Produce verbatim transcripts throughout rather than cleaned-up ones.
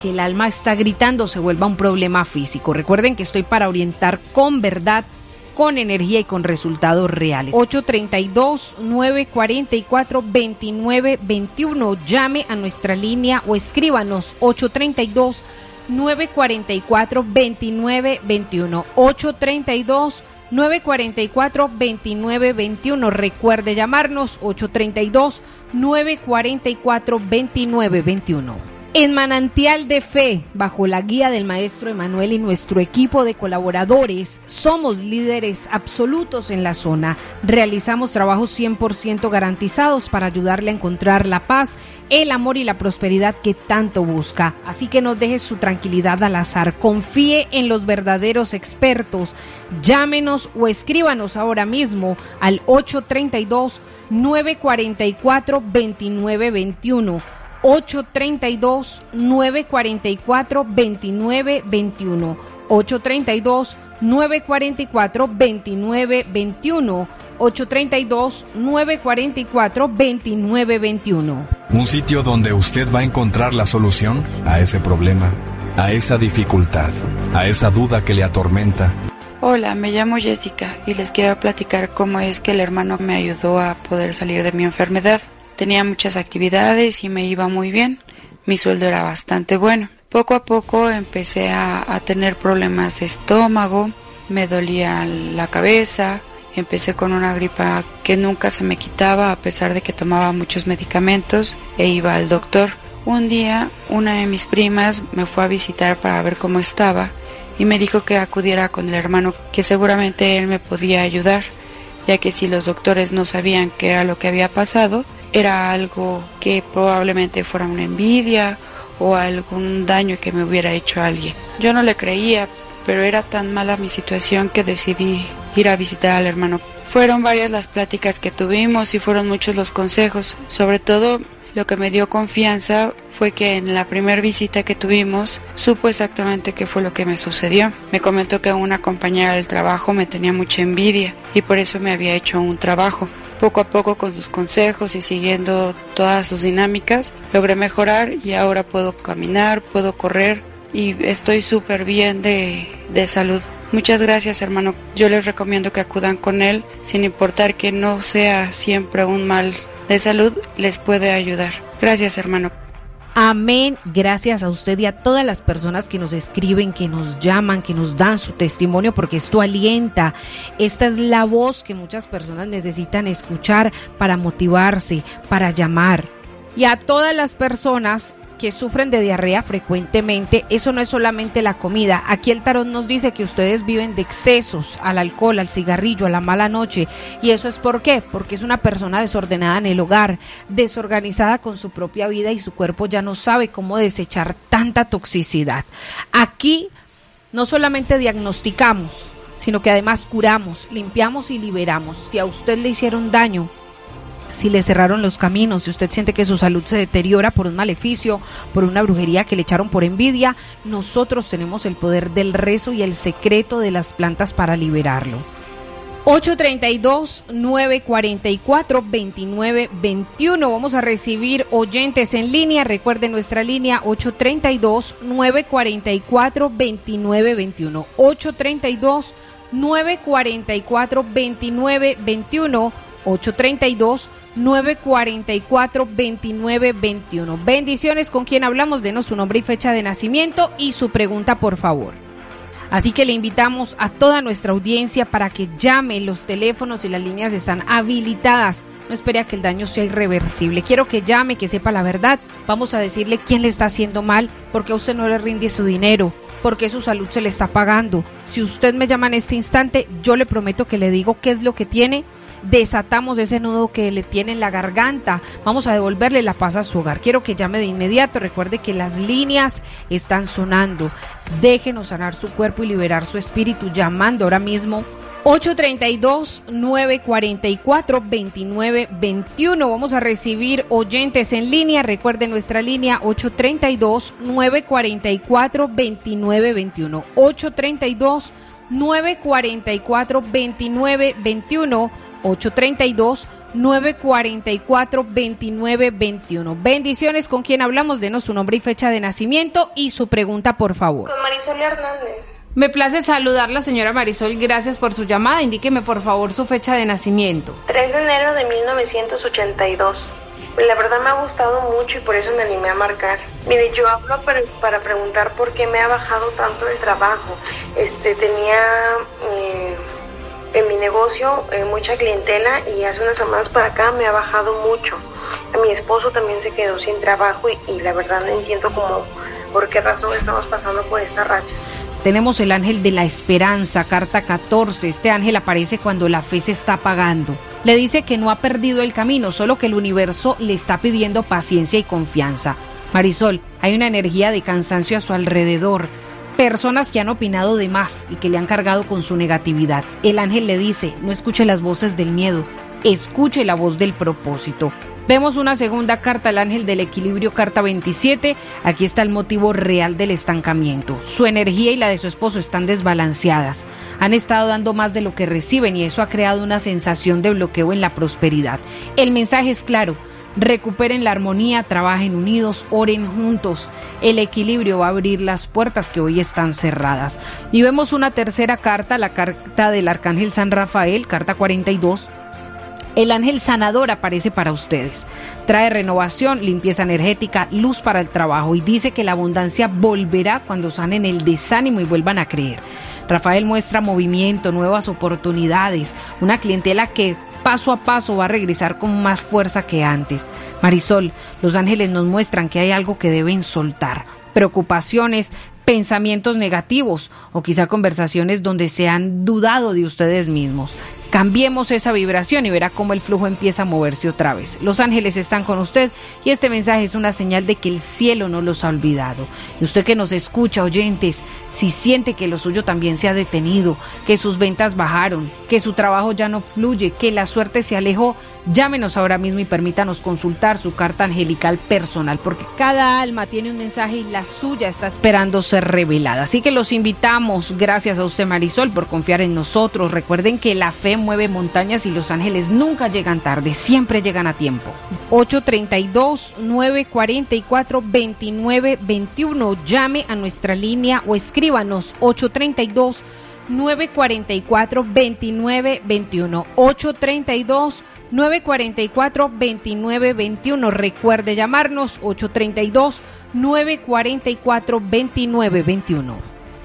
que el alma está gritando se vuelva un problema físico. Recuerden que estoy para orientar con verdad, con energía y con resultados reales. ocho treinta y dos, nueve cuarenta y cuatro, veintinueve veintiuno. Llame a nuestra línea o escríbanos ocho treinta y dos, nueve cuarenta y cuatro, veintinueve veintiuno. ocho treinta y dos, nueve cuarenta y cuatro, veintinueve veintiuno. Recuerde llamarnos ocho treinta y dos, nueve cuarenta y cuatro, veintinueve veintiuno. En Manantial de Fe, bajo la guía del maestro Emanuel y nuestro equipo de colaboradores, somos líderes absolutos en la zona. Realizamos trabajos cien por ciento garantizados para ayudarle a encontrar la paz, el amor y la prosperidad que tanto busca. Así que no deje su tranquilidad al azar. Confíe en los verdaderos expertos. Llámenos o escríbanos ahora mismo al ocho treinta y dos, nueve cuarenta y cuatro, veintinueve veintiuno. ocho treinta y dos, nueve cuarenta y cuatro, veintinueve veintiuno. ocho treinta y dos, nueve cuarenta y cuatro, veintinueve veintiuno. ocho treinta y dos, nueve cuarenta y cuatro, veintinueve veintiuno. Un sitio donde usted va a encontrar la solución a ese problema, a esa dificultad, a esa duda que le atormenta. Hola, me llamo Jessica y les quiero platicar cómo es que el hermano me ayudó a poder salir de mi enfermedad. Tenía muchas actividades y me iba muy bien. Mi sueldo era bastante bueno. Poco a poco empecé a, a tener problemas de estómago, me dolía la cabeza, empecé con una gripa que nunca se me quitaba a pesar de que tomaba muchos medicamentos e iba al doctor. Un día una de mis primas me fue a visitar para ver cómo estaba y me dijo que acudiera con el hermano, que seguramente él me podía ayudar, ya que si los doctores no sabían qué era lo que había pasado, era algo que probablemente fuera una envidia o algún daño que me hubiera hecho alguien. Yo no le creía, pero era tan mala mi situación que decidí ir a visitar al hermano. Fueron varias las pláticas que tuvimos y fueron muchos los consejos. Sobre todo, lo que me dio confianza fue que en la primera visita que tuvimos supo exactamente qué fue lo que me sucedió. Me comentó que una compañera del trabajo me tenía mucha envidia y por eso me había hecho un trabajo. Poco a poco, con sus consejos y siguiendo todas sus dinámicas, logré mejorar y ahora puedo caminar, puedo correr y estoy súper bien de, de salud. Muchas gracias, hermano. Yo les recomiendo que acudan con él, sin importar que no sea siempre un mal de salud, les puede ayudar. Gracias, hermano. Amén, gracias a usted y a todas las personas que nos escriben, que nos llaman, que nos dan su testimonio, porque esto alienta. Esta es la voz que muchas personas necesitan escuchar para motivarse, para llamar. Y a todas las personas que sufren de diarrea frecuentemente, eso no es solamente la comida. Aquí el tarot nos dice que ustedes viven de excesos al alcohol, al cigarrillo, a la mala noche. ¿Y eso es por qué? Porque es una persona desordenada en el hogar, desorganizada con su propia vida y su cuerpo ya no sabe cómo desechar tanta toxicidad. Aquí no solamente diagnosticamos, sino que además curamos, limpiamos y liberamos. Si a usted le hicieron daño, si le cerraron los caminos, si usted siente que su salud se deteriora por un maleficio, por una brujería que le echaron por envidia, nosotros tenemos el poder del rezo y el secreto de las plantas para liberarlo. ocho treinta y dos, nueve cuarenta y cuatro, veintinueve veintiuno. Vamos a recibir oyentes en línea. Recuerden nuestra línea ocho treinta y dos, nueve cuarenta y cuatro, veintinueve veintiuno. ocho treinta y dos, nueve cuarenta y cuatro, veintinueve veintiuno. ocho treinta y dos, nueve cuarenta y cuatro, veintinueve veintiuno. Bendiciones. ¿Con quién hablamos? Denos su nombre y fecha de nacimiento y su pregunta, por favor. Así que le invitamos a toda nuestra audiencia para que llame. Los teléfonos y las líneas están habilitadas. No espere a que el daño sea irreversible. Quiero que llame, que sepa la verdad. Vamos a decirle quién le está haciendo mal, porque a usted no le rinde su dinero, porque su salud se le está pagando. Si usted me llama en este instante, yo le prometo que le digo qué es lo que tiene. Desatamos ese nudo que le tiene en la garganta. Vamos a devolverle la paz a su hogar. Quiero que llame de inmediato. Recuerde que las líneas están sonando. Déjenos sanar su cuerpo y liberar su espíritu llamando ahora mismo ocho treinta y dos, nueve cuarenta y cuatro, veintinueve veintiuno. Vamos a recibir oyentes en línea. Recuerden nuestra línea ocho treinta y dos, nueve cuarenta y cuatro, veintinueve veintiuno. ocho treinta y dos, nueve cuarenta y cuatro, veintinueve veintiuno. ocho treinta y dos, nueve cuatro cuatro, dos nueve dos uno. Bendiciones, ¿con quién hablamos? Denos su nombre y fecha de nacimiento y su pregunta, por favor. Con Marisol Hernández. Me place saludarla, señora Marisol, gracias por su llamada. Indíqueme, por favor, su fecha de nacimiento. tres de enero de mil novecientos ochenta y dos. La verdad me ha gustado mucho y por eso me animé a marcar. Mire, yo hablo para, para preguntar por qué me ha bajado tanto el trabajo. Este, tenía eh, en mi negocio eh, mucha clientela y hace unas semanas para acá me ha bajado mucho. A mi esposo también se quedó sin trabajo y, y la verdad no entiendo cómo, por qué razón estamos pasando por esta racha. Tenemos el ángel de la esperanza, carta catorce. Este ángel aparece cuando la fe se está apagando. Le dice que no ha perdido el camino, solo que el universo le está pidiendo paciencia y confianza. Marisol, hay una energía de cansancio a su alrededor. Personas que han opinado de más y que le han cargado con su negatividad. El ángel le dice, no escuche las voces del miedo, escuche la voz del propósito. Vemos una segunda carta, el ángel del equilibrio, carta veintisiete. Aquí está el motivo real del estancamiento. Su energía y la de su esposo están desbalanceadas. Han estado dando más de lo que reciben y eso ha creado una sensación de bloqueo en la prosperidad. El mensaje es claro. Recuperen la armonía, trabajen unidos, oren juntos. El equilibrio va a abrir las puertas que hoy están cerradas. Y vemos una tercera carta, la carta del arcángel San Rafael, carta cuarenta y dos. El ángel sanador aparece para ustedes. Trae renovación, limpieza energética, luz para el trabajo y dice que la abundancia volverá cuando sanen el desánimo y vuelvan a creer. Rafael muestra movimiento, nuevas oportunidades, una clientela que paso a paso va a regresar con más fuerza que antes. Marisol, los ángeles nos muestran que hay algo que deben soltar. Preocupaciones, pensamientos negativos o quizá conversaciones donde se han dudado de ustedes mismos. Cambiemos esa vibración y verá cómo el flujo empieza a moverse otra vez. Los ángeles están con usted y este mensaje es una señal de que el cielo no los ha olvidado. Y usted que nos escucha, oyentes, si siente que lo suyo también se ha detenido, que sus ventas bajaron, que su trabajo ya no fluye, que la suerte se alejó, llámenos ahora mismo y permítanos consultar su carta angelical personal, porque cada alma tiene un mensaje y la suya está esperando ser revelada. Así que los invitamos, gracias a usted, Marisol, por confiar en nosotros. Recuerden que la fe mueve montañas y los ángeles nunca llegan tarde, siempre llegan a tiempo. ocho treinta y dos, nueve cuarenta y cuatro, veintinueve veintiuno. Llame a nuestra línea o escríbanos ocho treinta y dos, nueve cuarenta y cuatro, veintinueve veintiuno. ocho treinta y dos, nueve cuarenta y cuatro, veintinueve veintiuno. Recuerde llamarnos ocho treinta y dos, nueve cuarenta y cuatro, veintinueve veintiuno.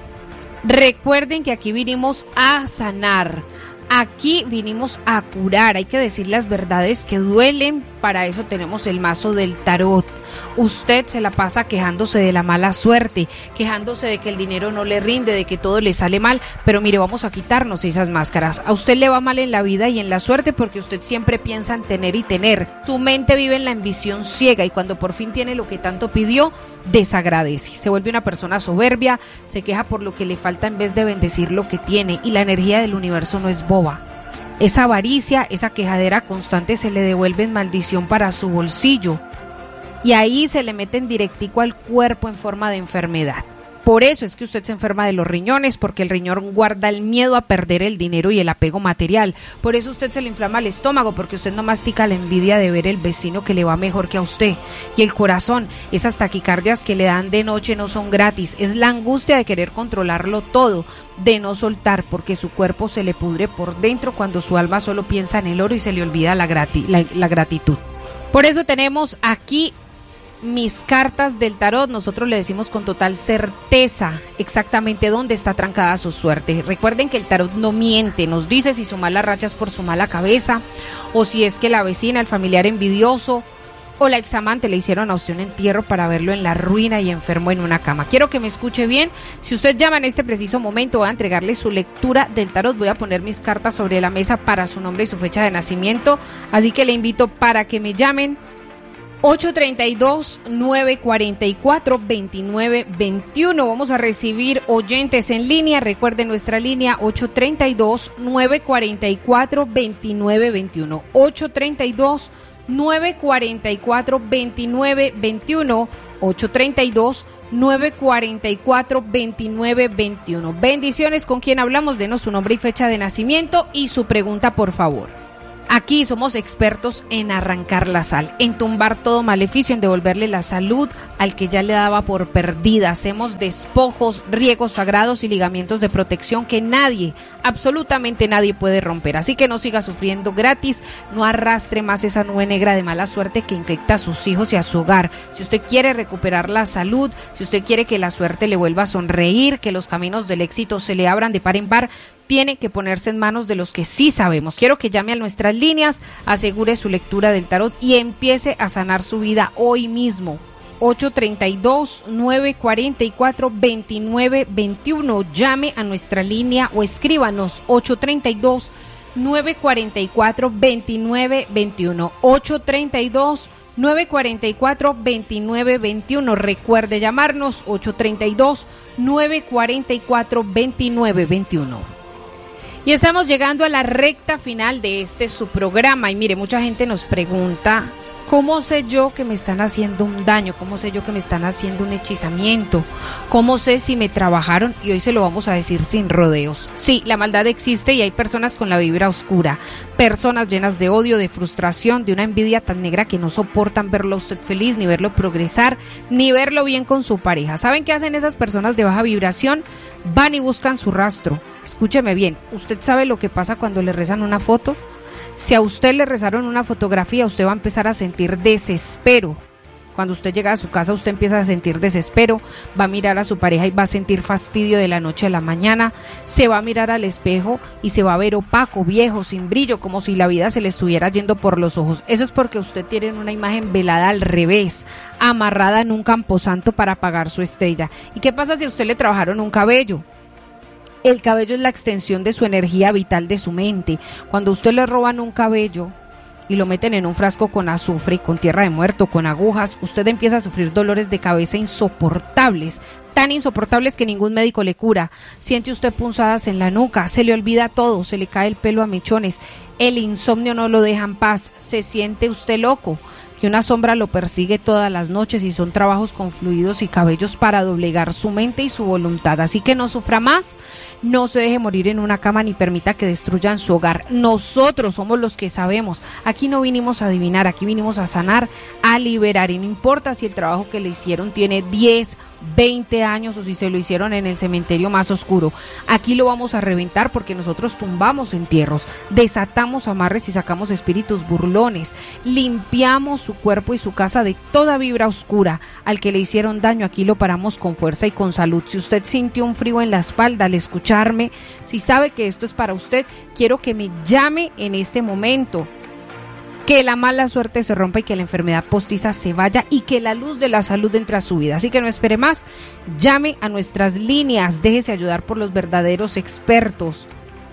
Recuerden que aquí vinimos a sanar. Aquí vinimos a curar, hay que decir las verdades que duelen, para eso tenemos el mazo del tarot. Usted se la pasa quejándose de la mala suerte, quejándose de que el dinero no le rinde, de que todo le sale mal, pero mire, vamos a quitarnos esas máscaras. A usted le va mal en la vida y en la suerte porque usted siempre piensa en tener y tener. Su mente vive en la ambición ciega y cuando por fin tiene lo que tanto pidió, desagradece. Se vuelve una persona soberbia, se queja por lo que le falta en vez de bendecir lo que tiene y la energía del universo no es boba. Esa avaricia, esa quejadera constante se le devuelve en maldición para su bolsillo y ahí se le meten directico al cuerpo en forma de enfermedad. Por eso es que usted se enferma de los riñones, porque el riñón guarda el miedo a perder el dinero y el apego material. Por eso usted se le inflama el estómago, porque usted no mastica la envidia de ver el vecino que le va mejor que a usted. Y el corazón, esas taquicardias que le dan de noche no son gratis, es la angustia de querer controlarlo todo, de no soltar, porque su cuerpo se le pudre por dentro cuando su alma solo piensa en el oro y se le olvida la, grati- la, la gratitud. Por eso tenemos aquí mis cartas del tarot. Nosotros le decimos con total certeza exactamente dónde está trancada su suerte. Recuerden que el tarot no miente, nos dice si su mala racha es por su mala cabeza, o si es que la vecina, el familiar envidioso o la examante le hicieron a usted un entierro para verlo en la ruina y enfermo en una cama. Quiero que me escuche bien. Si usted llama en este preciso momento, voy a entregarle su lectura del tarot. Voy a poner mis cartas sobre la mesa para su nombre y su fecha de nacimiento, así que le invito para que me llamen ocho treinta y dos, nueve cuarenta y cuatro, veintinueve veintiuno. Vamos a recibir oyentes en línea. Recuerden nuestra línea ocho treinta y dos, nueve cuarenta y cuatro, veintinueve veintiuno. ocho treinta y dos, nueve cuarenta y cuatro, veintinueve veintiuno. ocho treinta y dos, nueve cuarenta y cuatro, veintinueve veintiuno. Bendiciones, ¿con quién hablamos? Denos su nombre y fecha de nacimiento y su pregunta, por favor. Aquí somos expertos en arrancar la sal, en tumbar todo maleficio, en devolverle la salud al que ya le daba por perdida. Hacemos despojos, riegos sagrados y ligamientos de protección que nadie, absolutamente nadie puede romper. Así que no siga sufriendo gratis, no arrastre más esa nube negra de mala suerte que infecta a sus hijos y a su hogar. Si usted quiere recuperar la salud, si usted quiere que la suerte le vuelva a sonreír, que los caminos del éxito se le abran de par en par, tiene que ponerse en manos de los que sí sabemos. Quiero que llame a nuestras líneas, asegure su lectura del tarot y empiece a sanar su vida hoy mismo. ocho tres dos, nueve cuatro cuatro, dos nueve dos uno. Llame a nuestra línea o escríbanos ocho tres dos, nueve cuatro cuatro, dos nueve dos uno. ocho tres dos, nueve cuatro cuatro, dos nueve dos uno. Recuerde llamarnos ocho tres dos, nueve cuatro cuatro, dos nueve dos uno. Y estamos llegando a la recta final de este su programa. Y mire, mucha gente nos pregunta, ¿cómo sé yo que me están haciendo un daño? ¿Cómo sé yo que me están haciendo un hechizamiento? ¿Cómo sé si me trabajaron? Y hoy se lo vamos a decir sin rodeos. Sí, la maldad existe y hay personas con la vibra oscura, personas llenas de odio, de frustración, de una envidia tan negra que no soportan verlo a usted feliz, ni verlo progresar, ni verlo bien con su pareja. ¿Saben qué hacen esas personas de baja vibración? Van y buscan su rastro. Escúcheme bien, ¿usted sabe lo que pasa cuando le rezan una foto? Si a usted le rezaron una fotografía, usted va a empezar a sentir desespero. Cuando usted llega a su casa, usted empieza a sentir desespero, va a mirar a su pareja y va a sentir fastidio de la noche a la mañana, se va a mirar al espejo y se va a ver opaco, viejo, sin brillo, como si la vida se le estuviera yendo por los ojos. Eso es porque usted tiene una imagen velada al revés, amarrada en un camposanto para apagar su estrella. ¿Y qué pasa si a usted le trabajaron un cabello? El cabello es la extensión de su energía vital, de su mente. Cuando usted le roban un cabello y lo meten en un frasco con azufre y con tierra de muerto, con agujas, usted empieza a sufrir dolores de cabeza insoportables, tan insoportables que ningún médico le cura. Siente usted punzadas en la nuca, se le olvida todo, se le cae el pelo a mechones, el insomnio no lo deja en paz, se siente usted loco, que una sombra lo persigue todas las noches y son trabajos con fluidos y cabellos para doblegar su mente y su voluntad. Así que no sufra más, no se deje morir en una cama ni permita que destruyan su hogar. Nosotros somos los que sabemos. Aquí no vinimos a adivinar, aquí vinimos a sanar, a liberar. Y no importa si el trabajo que le hicieron tiene diez, veinte años o si se lo hicieron en el cementerio más oscuro. Aquí lo vamos a reventar porque nosotros tumbamos entierros, desatamos amarres y sacamos espíritus burlones, limpiamos su cuerpo y su casa de toda vibra oscura. Al que le hicieron daño, aquí lo paramos con fuerza y con salud. Si usted sintió un frío en la espalda al escucharme, si sabe que esto es para usted, quiero que me llame en este momento. Que la mala suerte se rompa y que la enfermedad postiza se vaya y que la luz de la salud entre a su vida. Así que no espere más, llame a nuestras líneas, déjese ayudar por los verdaderos expertos.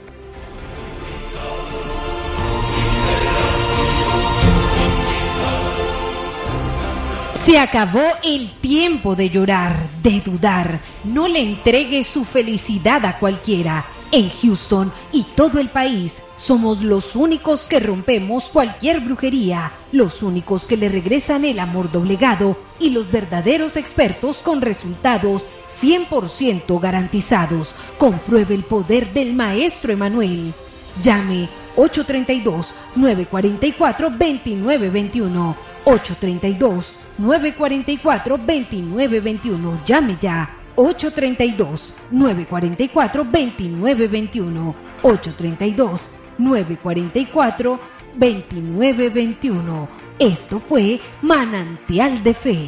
Se acabó el tiempo de llorar, de dudar. No le entregue su felicidad a cualquiera. En Houston y todo el país somos los únicos que rompemos cualquier brujería, los únicos que le regresan el amor doblegado y los verdaderos expertos con resultados cien por ciento garantizados. Compruebe el poder del maestro Emanuel. Llame ocho tres dos, nueve cuatro cuatro, dos nueve dos uno. ocho tres dos, nueve cuatro cuatro, dos nueve dos uno. Llame ya. ocho tres dos, nueve cuatro cuatro, dos nueve dos uno. ocho tres dos, nueve cuatro cuatro, dos nueve dos uno. Esto fue Manantial de Fe.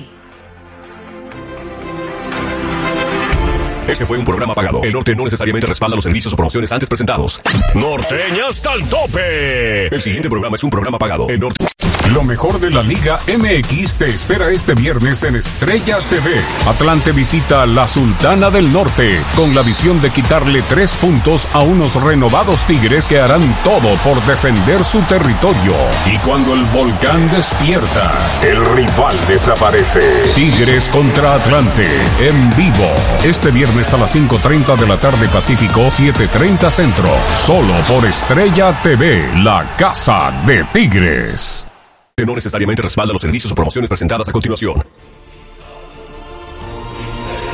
Este fue un programa pagado. El Norte no necesariamente respalda los servicios o promociones antes presentados. Norteña hasta el tope. El siguiente programa es un programa pagado. El Norte... Lo mejor de la Liga M X te espera este viernes en Estrella T V. Atlante visita la Sultana del Norte con la visión de quitarle tres puntos a unos renovados Tigres que harán todo por defender su territorio. Y cuando el volcán despierta, el rival desaparece. Tigres contra Atlante en vivo. Este viernes a las cinco treinta de la tarde Pacífico, siete treinta Centro. Solo por Estrella T V, la casa de Tigres. No necesariamente respalda los servicios o promociones presentadas a continuación.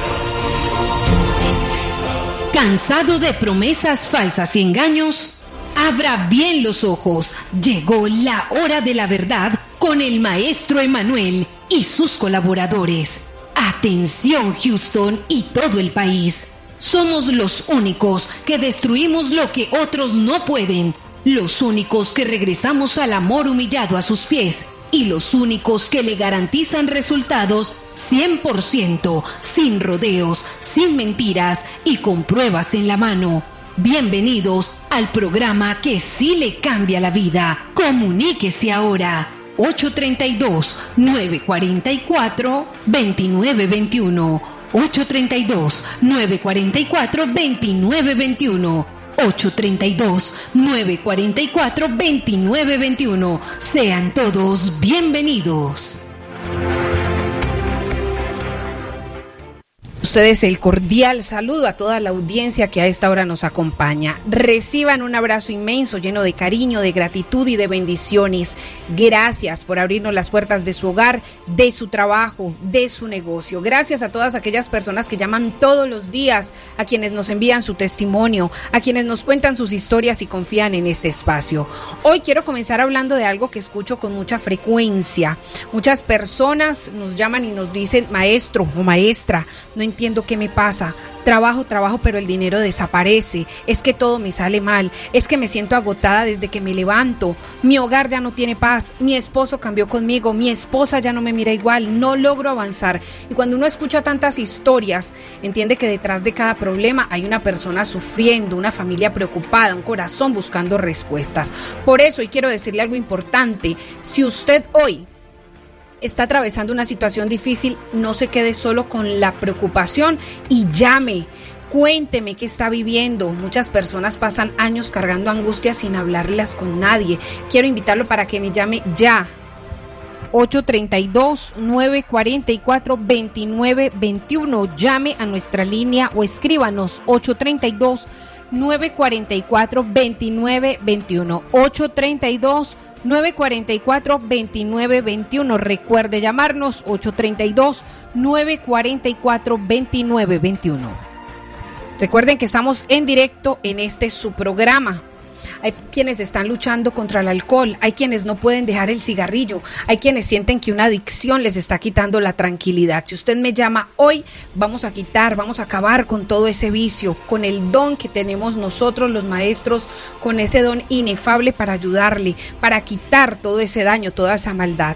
¿Cansado de promesas falsas y engaños? Abra bien los ojos. Llegó la hora de la verdad con el maestro Emanuel y sus colaboradores. Atención, Houston y todo el país. Somos los únicos que destruimos lo que otros no pueden. Los únicos que regresamos al amor humillado a sus pies. Y los únicos que le garantizan resultados cien por ciento, sin rodeos, sin mentiras y con pruebas en la mano. Bienvenidos al programa que sí le cambia la vida. Comuníquese ahora. ocho tres dos, nueve cuatro cuatro, dos nueve dos uno. ocho tres dos, nueve cuatro cuatro, dos nueve dos uno. ocho tres dos, nueve cuatro cuatro, dos nueve dos uno. Sean todos bienvenidos. Ustedes el cordial saludo a toda la audiencia que a esta hora nos acompaña. Reciban un abrazo inmenso, lleno de cariño, de gratitud y de bendiciones. Gracias por abrirnos las puertas de su hogar, de su trabajo, de su negocio. Gracias a todas aquellas personas que llaman todos los días, a quienes nos envían su testimonio, a quienes nos cuentan sus historias y confían en este espacio. Hoy quiero comenzar hablando de algo que escucho con mucha frecuencia. Muchas personas nos llaman y nos dicen, maestro o maestra, no entiendo qué me pasa, trabajo, trabajo, pero el dinero desaparece, es que todo me sale mal, es que me siento agotada desde que me levanto, mi hogar ya no tiene paz, mi esposo cambió conmigo, mi esposa ya no me mira igual, no logro avanzar. Y cuando uno escucha tantas historias, entiende que detrás de cada problema hay una persona sufriendo, una familia preocupada, un corazón buscando respuestas. Por eso, y quiero decirle algo importante, si usted hoy está atravesando una situación difícil, no se quede solo con la preocupación y llame, cuénteme qué está viviendo. Muchas personas pasan años cargando angustias sin hablarlas con nadie. Quiero invitarlo para que me llame ya. ocho tres dos, nueve cuatro cuatro, dos nueve dos uno. Llame a nuestra línea o escríbanos ocho tres dos, nueve cuatro cuatro, dos nueve dos uno. ocho tres dos, nueve cuatro cuatro, dos nueve dos uno. Recuerde llamarnos ocho tres dos, nueve cuatro cuatro, dos nueve dos uno. Recuerden que estamos en directo en este su programa. Hay quienes están luchando contra el alcohol, hay quienes no pueden dejar el cigarrillo, hay quienes sienten que una adicción les está quitando la tranquilidad. Si usted me llama hoy, vamos a quitar, vamos a acabar con todo ese vicio, con el don que tenemos nosotros los maestros, con ese don inefable para ayudarle, para quitar todo ese daño, toda esa maldad.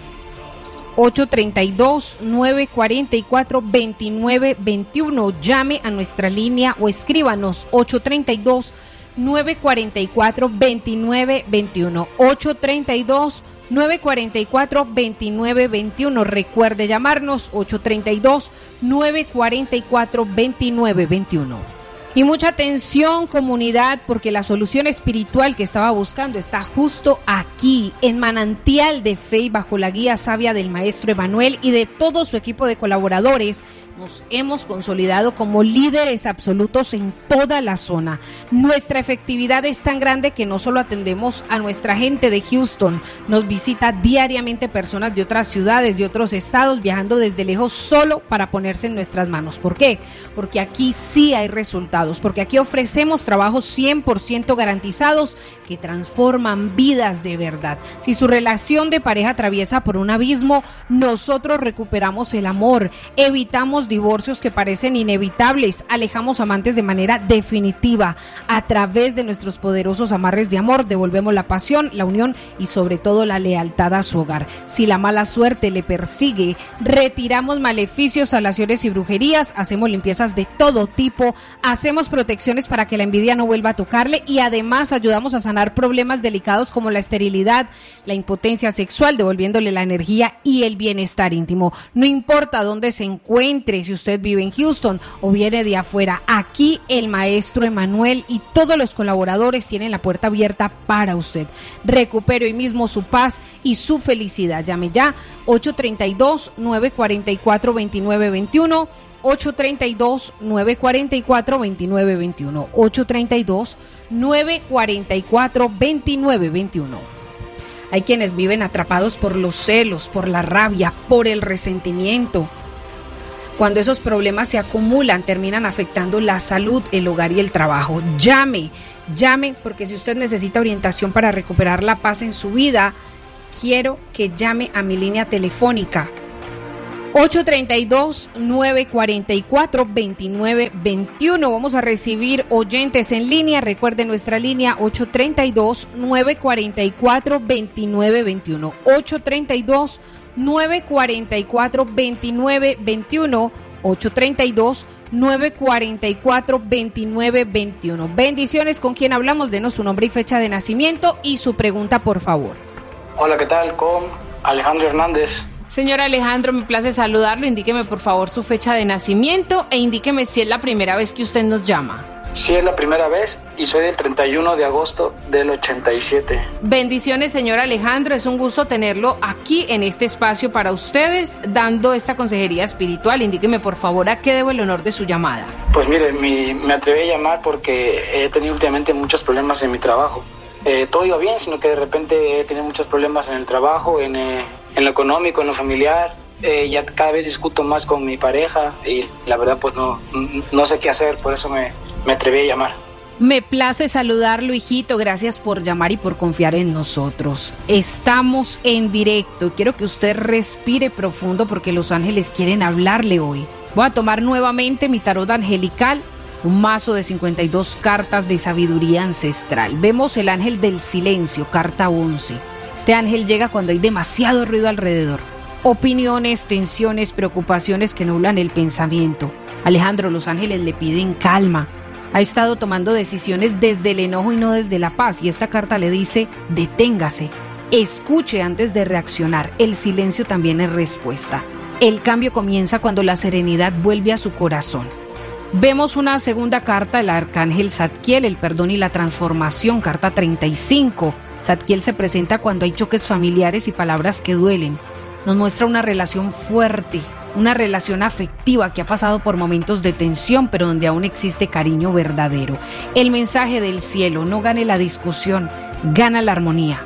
ocho tres dos, nueve cuatro cuatro, dos nueve dos uno. Llame a nuestra línea o escríbanos ocho tres dos, nueve cuatro cuatro, dos nueve dos uno. ocho tres dos, nueve cuatro cuatro, dos nueve dos uno. Recuerde llamarnos ocho tres dos, nueve cuatro cuatro, dos nueve dos uno. Y mucha atención, comunidad, porque la solución espiritual que estaba buscando está justo aquí, en Manantial de Fe, y bajo la guía sabia del maestro Emanuel y de todo su equipo de colaboradores. Nos hemos consolidado como líderes absolutos en toda la zona. Nuestra efectividad es tan grande que no solo atendemos a nuestra gente de Houston, nos visita diariamente personas de otras ciudades, de otros estados, viajando desde lejos solo para ponerse en nuestras manos. ¿Por qué? Porque aquí sí hay resultados, porque aquí ofrecemos trabajos cien por ciento garantizados que transforman vidas de verdad. Si su relación de pareja atraviesa por un abismo, nosotros recuperamos el amor, evitamos divorcios que parecen inevitables, alejamos amantes de manera definitiva. A través de nuestros poderosos amarres de amor devolvemos la pasión, la unión y sobre todo la lealtad a su hogar. Si la mala suerte le persigue, retiramos maleficios, salaciones y brujerías, hacemos limpiezas de todo tipo, hacemos protecciones para que la envidia no vuelva a tocarle y además ayudamos a sanar problemas delicados como la esterilidad, la impotencia sexual, devolviéndole la energía y el bienestar íntimo. No importa dónde se encuentre, si usted vive en Houston o viene de afuera, aquí el maestro Emanuel y todos los colaboradores tienen la puerta abierta para usted. Recupere hoy mismo su paz y su felicidad. Llame ya ocho tres dos, nueve cuatro cuatro, dos nueve dos uno, ocho tres dos, nueve cuatro cuatro, dos nueve dos uno, ocho tres dos, nueve cuatro cuatro, dos nueve dos uno. Hay quienes viven atrapados por los celos, por la rabia, por el resentimiento. Cuando esos problemas se acumulan, terminan afectando la salud, el hogar y el trabajo. Llame, llame, porque si usted necesita orientación para recuperar la paz en su vida, quiero que llame a mi línea telefónica ocho tres dos, nueve cuatro cuatro, dos nueve dos uno. Vamos a recibir oyentes en línea. Recuerden nuestra línea ocho tres dos, nueve cuatro cuatro, dos nueve dos uno. ocho tres dos, nueve cuatro cuatro, dos nueve dos uno. ocho tres dos, nueve cuatro cuatro, dos nueve dos uno. Bendiciones. ¿Con quién hablamos? Denos su nombre y fecha de nacimiento y su pregunta, por favor. Hola, ¿qué tal? Con Alejandro Hernández. Señor Alejandro, me place saludarlo. Indíqueme por favor su fecha de nacimiento e indíqueme si es la primera vez que usted nos llama. Sí, es la primera vez y soy del treinta y uno de agosto del ochenta y siete. Bendiciones, señor Alejandro. Es un gusto tenerlo aquí en este espacio para ustedes, dando esta consejería espiritual. Indíqueme por favor a qué debo el honor de su llamada. Pues mire, mi, me atreví a llamar porque he tenido últimamente muchos problemas en mi trabajo. Eh, todo iba bien, sino que de repente he tenido muchos problemas en el trabajo, en, eh, en lo económico, en lo familiar. Eh, ya cada vez discuto más con mi pareja y la verdad pues no, no sé qué hacer, por eso me, me atreví a llamar. Me place saludarlo, hijito. Gracias por llamar y por confiar en nosotros. Estamos en directo. Quiero que usted respire profundo porque los ángeles quieren hablarle hoy. Voy a tomar nuevamente mi tarot angelical. Un mazo de cincuenta y dos cartas de sabiduría ancestral. Vemos el ángel del silencio, carta once. Este ángel llega cuando hay demasiado ruido alrededor. Opiniones, tensiones, preocupaciones que nublan el pensamiento. Alejandro, los ángeles le piden calma. Ha estado tomando decisiones desde el enojo y no desde la paz. Y esta carta le dice, deténgase, escuche antes de reaccionar. El silencio también es respuesta. El cambio comienza cuando la serenidad vuelve a su corazón. Vemos una segunda carta, el arcángel Zadkiel, el perdón y la transformación, carta treinta y cinco. Zadkiel se presenta cuando hay choques familiares y palabras que duelen. Nos muestra una relación fuerte, una relación afectiva que ha pasado por momentos de tensión, pero donde aún existe cariño verdadero. El mensaje del cielo: no gane la discusión, gana la armonía.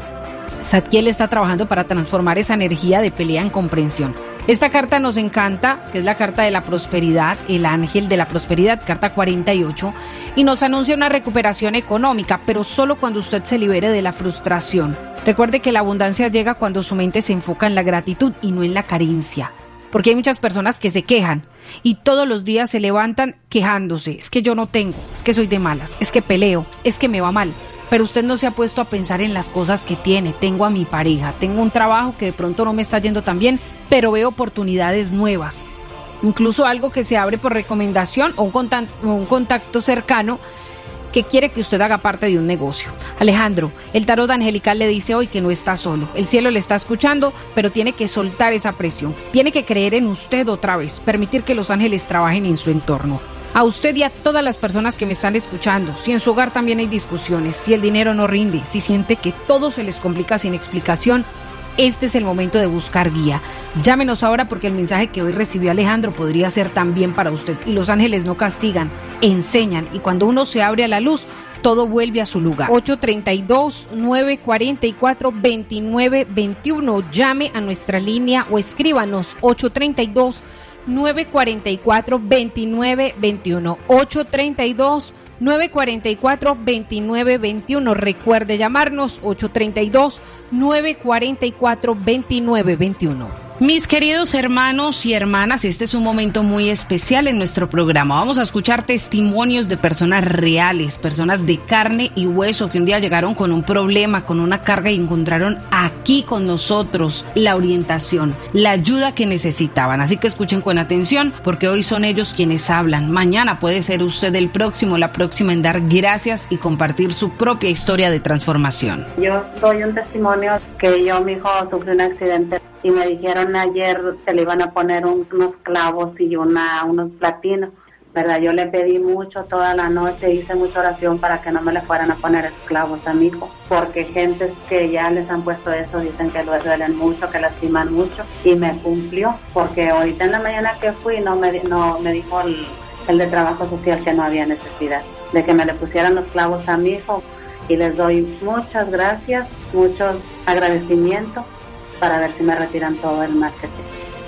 Zadkiel está trabajando para transformar esa energía de pelea en comprensión. Esta carta nos encanta, que es la carta de la prosperidad, el ángel de la prosperidad, carta cuarenta y ocho, y nos anuncia una recuperación económica, pero solo cuando usted se libere de la frustración. Recuerde que la abundancia llega cuando su mente se enfoca en la gratitud y no en la carencia. Porque hay muchas personas que se quejan y todos los días se levantan quejándose. Es que yo no tengo, es que soy de malas, es que peleo, es que me va mal. Pero usted no se ha puesto a pensar en las cosas que tiene. Tengo a mi pareja, tengo un trabajo que de pronto no me está yendo tan bien, pero veo oportunidades nuevas. Incluso algo que se abre por recomendación o un contacto, un contacto cercano que quiere que usted haga parte de un negocio. Alejandro, el tarot angelical le dice hoy que no está solo. El cielo le está escuchando, pero tiene que soltar esa presión. Tiene que creer en usted otra vez, permitir que los ángeles trabajen en su entorno. A usted y a todas las personas que me están escuchando, si en su hogar también hay discusiones, si el dinero no rinde, si siente que todo se les complica sin explicación, este es el momento de buscar guía. Llámenos ahora porque el mensaje que hoy recibió Alejandro podría ser también para usted. Y los ángeles no castigan, enseñan, y cuando uno se abre a la luz, todo vuelve a su lugar. ocho tres dos, nueve cuatro cuatro, dos nueve dos uno. Llame a nuestra línea o escríbanos ocho tres dos, nueve cuatro cuatro, dos nueve dos uno. ocho tres dos, nueve cuatro cuatro, dos nueve dos uno. Recuerde llamarnos ocho tres dos, nueve cuatro cuatro, dos nueve dos uno. Mis queridos hermanos y hermanas, este es un momento muy especial en nuestro programa. Vamos a escuchar testimonios de personas reales, personas de carne y hueso que un día llegaron con un problema, con una carga y encontraron aquí con nosotros la orientación, la ayuda que necesitaban. Así que escuchen con atención porque hoy son ellos quienes hablan. Mañana puede ser usted el próximo, la próxima en dar gracias y compartir su propia historia de transformación. Yo doy un testimonio que yo, mi hijo, sufrió un accidente y me dijeron ayer que le iban a poner un, unos clavos y una unos platinos, ¿verdad? Yo le pedí mucho toda la noche, hice mucha oración para que no me le fueran a poner clavos a mi hijo, porque gente que ya les han puesto eso dicen que lo duelen mucho, que lastiman mucho, y me cumplió, porque ahorita en la mañana que fui no me, no, me dijo el, el de trabajo social que no había necesidad de que me le pusieran los clavos a mi hijo, y les doy muchas gracias, muchos agradecimientos, para ver si me retiran todo el marketing.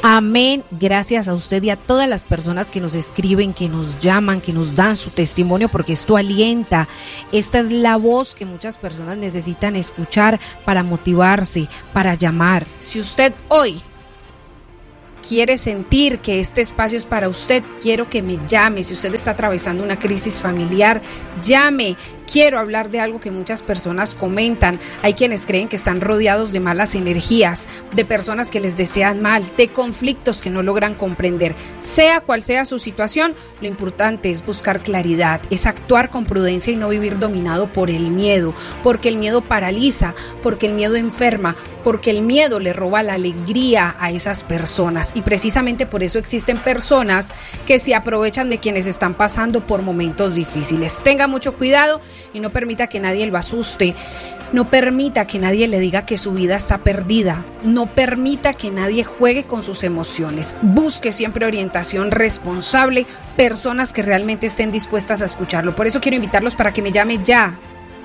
Amén. Gracias a usted y a todas las personas que nos escriben, que nos llaman, que nos dan su testimonio, porque esto alienta. Esta es la voz que muchas personas necesitan escuchar para motivarse, para llamar. Si usted hoy quiere sentir que este espacio es para usted, quiero que me llame. Si usted está atravesando una crisis familiar, llame. Quiero hablar de algo que muchas personas comentan. Hay quienes creen que están rodeados de malas energías, de personas que les desean mal, de conflictos que no logran comprender. Sea cual sea su situación, lo importante es buscar claridad, es actuar con prudencia y no vivir dominado por el miedo, porque el miedo paraliza, porque el miedo enferma, porque el miedo le roba la alegría a esas personas. Y precisamente por eso existen personas que se aprovechan de quienes están pasando por momentos difíciles. Tenga mucho cuidado y no permita que nadie lo asuste, no permita que nadie le diga que su vida está perdida, no permita que nadie juegue con sus emociones. Busque siempre orientación responsable, personas que realmente estén dispuestas a escucharlo. Por eso quiero invitarlos para que me llame ya.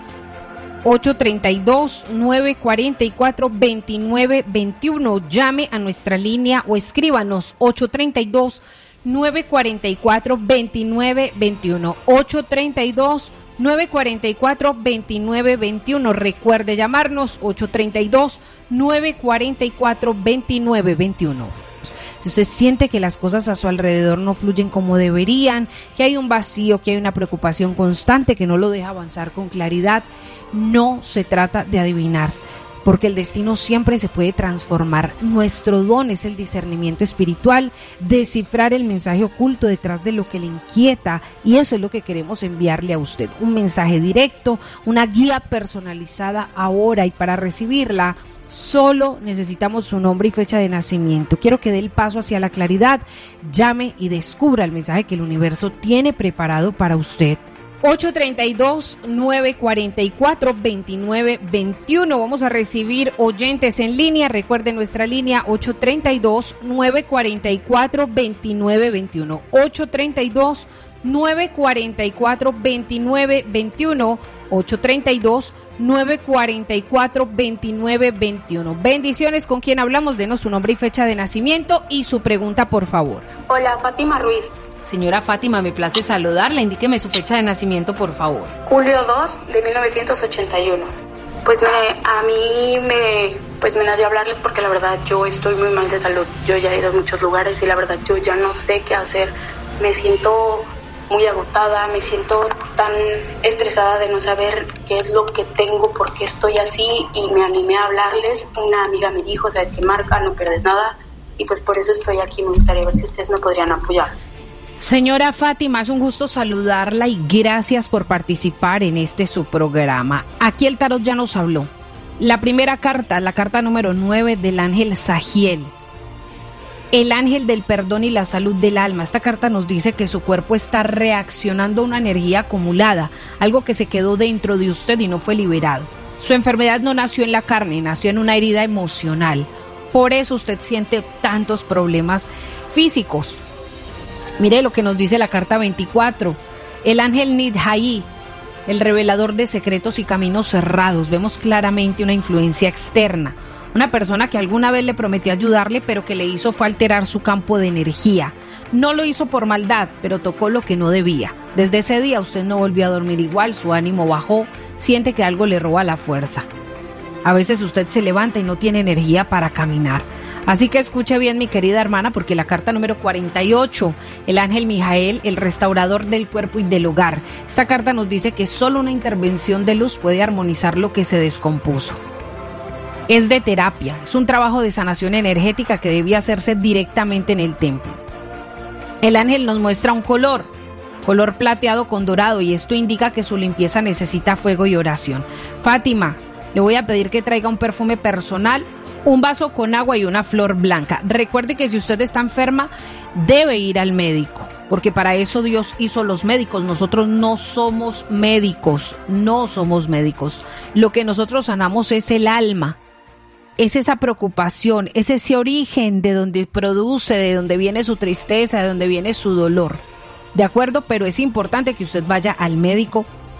ocho tres dos, nueve cuatro cuatro, dos nueve dos uno. Llame a nuestra línea o escríbanos ocho tres dos, nueve cuatro cuatro, dos nueve dos uno. ocho tres dos, nueve cuatro cuatro, dos nueve dos uno. Recuerde llamarnos ocho tres dos, nueve cuatro cuatro, dos nueve dos uno. Si usted siente que las cosas a su alrededor no fluyen como deberían, que hay un vacío, que hay una preocupación constante que no lo deja avanzar con claridad, no se trata de adivinar, porque el destino siempre se puede transformar. Nuestro don es el discernimiento espiritual, descifrar el mensaje oculto detrás de lo que le inquieta, y eso es lo que queremos enviarle a usted, un mensaje directo, una guía personalizada ahora, y para recibirla solo necesitamos su nombre y fecha de nacimiento. Quiero que dé el paso hacia la claridad, llame y descubra el mensaje que el universo tiene preparado para usted. ocho tres dos, nueve cuatro cuatro, dos nueve dos uno. Vamos a recibir oyentes en línea. Recuerden nuestra línea ocho tres dos, nueve cuatro cuatro, dos nueve dos uno. ocho tres dos, nueve cuatro cuatro, dos nueve dos uno. ocho tres dos, nueve cuatro cuatro, dos nueve dos uno. Bendiciones. ¿Con quién hablamos? Denos su nombre y fecha de nacimiento y su pregunta, por favor. Hola, Fátima Ruiz. Señora Fátima, me place saludarla. Indíqueme su fecha de nacimiento, por favor. julio dos de mil novecientos ochenta y uno. Pues me, a mí me, pues me nació hablarles porque la verdad yo estoy muy mal de salud. Yo ya he ido a muchos lugares y la verdad yo ya no sé qué hacer. Me siento muy agotada, me siento tan estresada de no saber qué es lo que tengo, por qué estoy así, y me animé a hablarles. Una amiga me dijo, sabes que marca, no pierdes nada, y pues por eso estoy aquí. Me gustaría ver si ustedes me podrían apoyar. Señora Fátima, es un gusto saludarla y gracias por participar en este su programa. Aquí el tarot ya nos habló. La primera carta, la carta número nueve del ángel Sajiel, el ángel del perdón y la salud del alma. Esta carta nos dice que su cuerpo está reaccionando a una energía acumulada, algo que se quedó dentro de usted y no fue liberado. Su enfermedad no nació en la carne, nació en una herida emocional. Por eso usted siente tantos problemas físicos. Mire lo que nos dice la carta veinticuatro, el ángel Nidhaí, el revelador de secretos y caminos cerrados. Vemos claramente una influencia externa, una persona que alguna vez le prometió ayudarle, pero que le hizo fue alterar su campo de energía. No lo hizo por maldad, pero tocó lo que no debía. Desde ese día usted no volvió a dormir igual, su ánimo bajó, siente que algo le roba la fuerza. A veces usted se levanta y no tiene energía para caminar. Así que escuche bien, mi querida hermana, porque la carta número cuarenta y ocho, el ángel Mijael, el restaurador del cuerpo y del hogar. Esta carta nos dice que solo una intervención de luz puede armonizar lo que se descompuso. Es de terapia, es un trabajo de sanación energética que debía hacerse directamente en el templo. El ángel nos muestra un color, color plateado con dorado, y esto indica que su limpieza necesita fuego y oración. Fátima, le voy a pedir que traiga un perfume personal, un vaso con agua y una flor blanca. Recuerde que si usted está enferma, debe ir al médico, porque para eso Dios hizo los médicos. Nosotros no somos médicos, no somos médicos. Lo que nosotros sanamos es el alma, es esa preocupación, es ese origen de donde produce, de donde viene su tristeza, de donde viene su dolor. ¿De acuerdo? Pero es importante que usted vaya al médico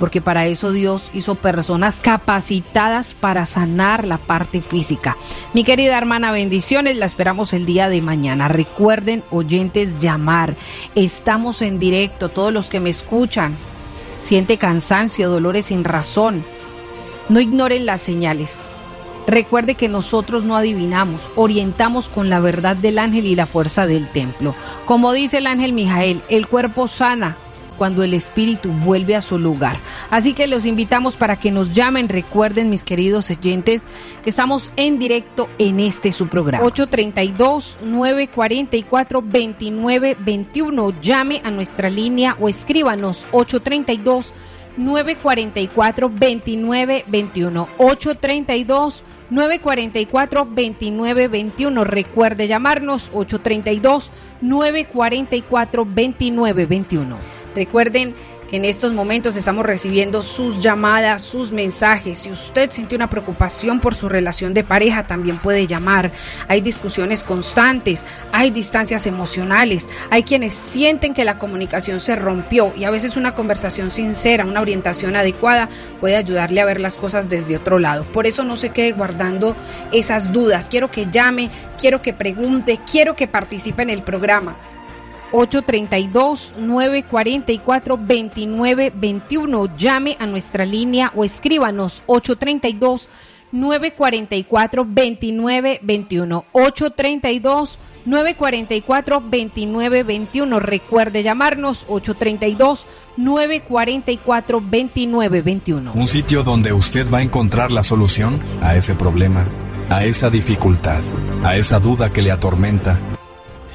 porque para eso Dios hizo personas capacitadas para sanar la parte física. Mi querida hermana, bendiciones, la esperamos el día de mañana. Recuerden, oyentes, llamar. Estamos en directo, todos los que me escuchan. Siente cansancio, dolores sin razón. No ignoren las señales. Recuerde que nosotros no adivinamos, orientamos con la verdad del ángel y la fuerza del templo. Como dice el ángel Mijael, el cuerpo sana cuando el espíritu vuelve a su lugar. Así que los invitamos para que nos llamen. Recuerden, mis queridos oyentes, que estamos en directo en este su programa. ocho tres dos, nueve cuatro cuatro, dos nueve dos uno. Llame a nuestra línea o escríbanos ocho tres dos, nueve cuatro cuatro, dos nueve dos uno. ocho tres dos, nueve cuatro cuatro, dos nueve dos uno. Recuerde llamarnos ocho tres dos, nueve cuatro cuatro, dos nueve dos uno. Recuerden que en estos momentos estamos recibiendo sus llamadas, sus mensajes. Si usted siente una preocupación por su relación de pareja, también puede llamar. Hay discusiones constantes, hay distancias emocionales, hay quienes sienten que la comunicación se rompió y a veces una conversación sincera, una orientación adecuada puede ayudarle a ver las cosas desde otro lado. Por eso no se quede guardando esas dudas. Quiero que llame, quiero que pregunte, quiero que participe en el programa. ocho tres dos, nueve cuatro cuatro, dos nueve dos uno. Llame a nuestra línea o escríbanos ocho tres dos, nueve cuatro cuatro, dos nueve dos uno. ocho tres dos, nueve cuatro cuatro, dos nueve dos uno. Recuerde llamarnos ocho tres dos, nueve cuatro cuatro, dos nueve dos uno. Un sitio donde usted va a encontrar la solución a ese problema, a esa dificultad, a esa duda que le atormenta. Sí,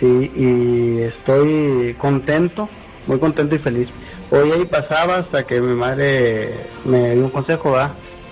y estoy contento, muy contento y feliz. Hoy ahí pasaba hasta que mi madre me dio un consejo, ¿verdad?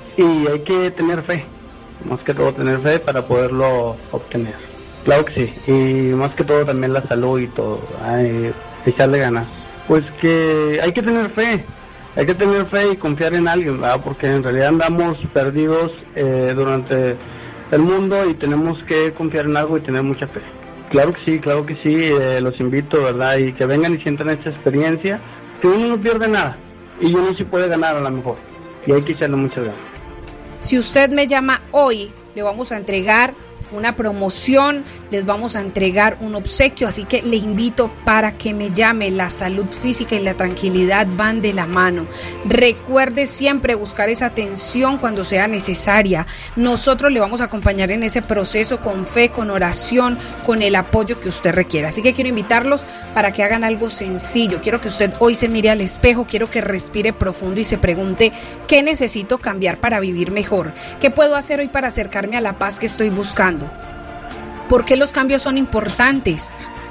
Y hay que tener fe, más que todo tener fe para poderlo obtener. Claro que sí, y más que todo también la salud y todo, ay, echarle ganas. Pues que hay que tener fe, hay que tener fe y confiar en alguien, ¿verdad? Porque en realidad andamos perdidos eh, durante el mundo y tenemos que confiar en algo y tener mucha fe. Claro que sí, claro que sí, eh, los invito, ¿verdad? Y que vengan y sientan esta experiencia, que uno no pierde nada, y uno sí puede ganar a lo mejor, y hay que echarle muchas ganas. Si usted me llama hoy, le vamos a entregar una promoción, les vamos a entregar un obsequio, así que le invito para que me llame. La salud física y la tranquilidad van de la mano. Recuerde siempre buscar esa atención cuando sea necesaria. Nosotros le vamos a acompañar en ese proceso con fe, con oración, con el apoyo que usted requiera. Así que quiero invitarlos para que hagan algo sencillo. Quiero que usted hoy se mire al espejo, quiero que respire profundo y se pregunte: ¿qué necesito cambiar para vivir mejor? ¿Qué puedo hacer hoy para acercarme a la paz que estoy buscando? ¿Por qué los cambios son importantes?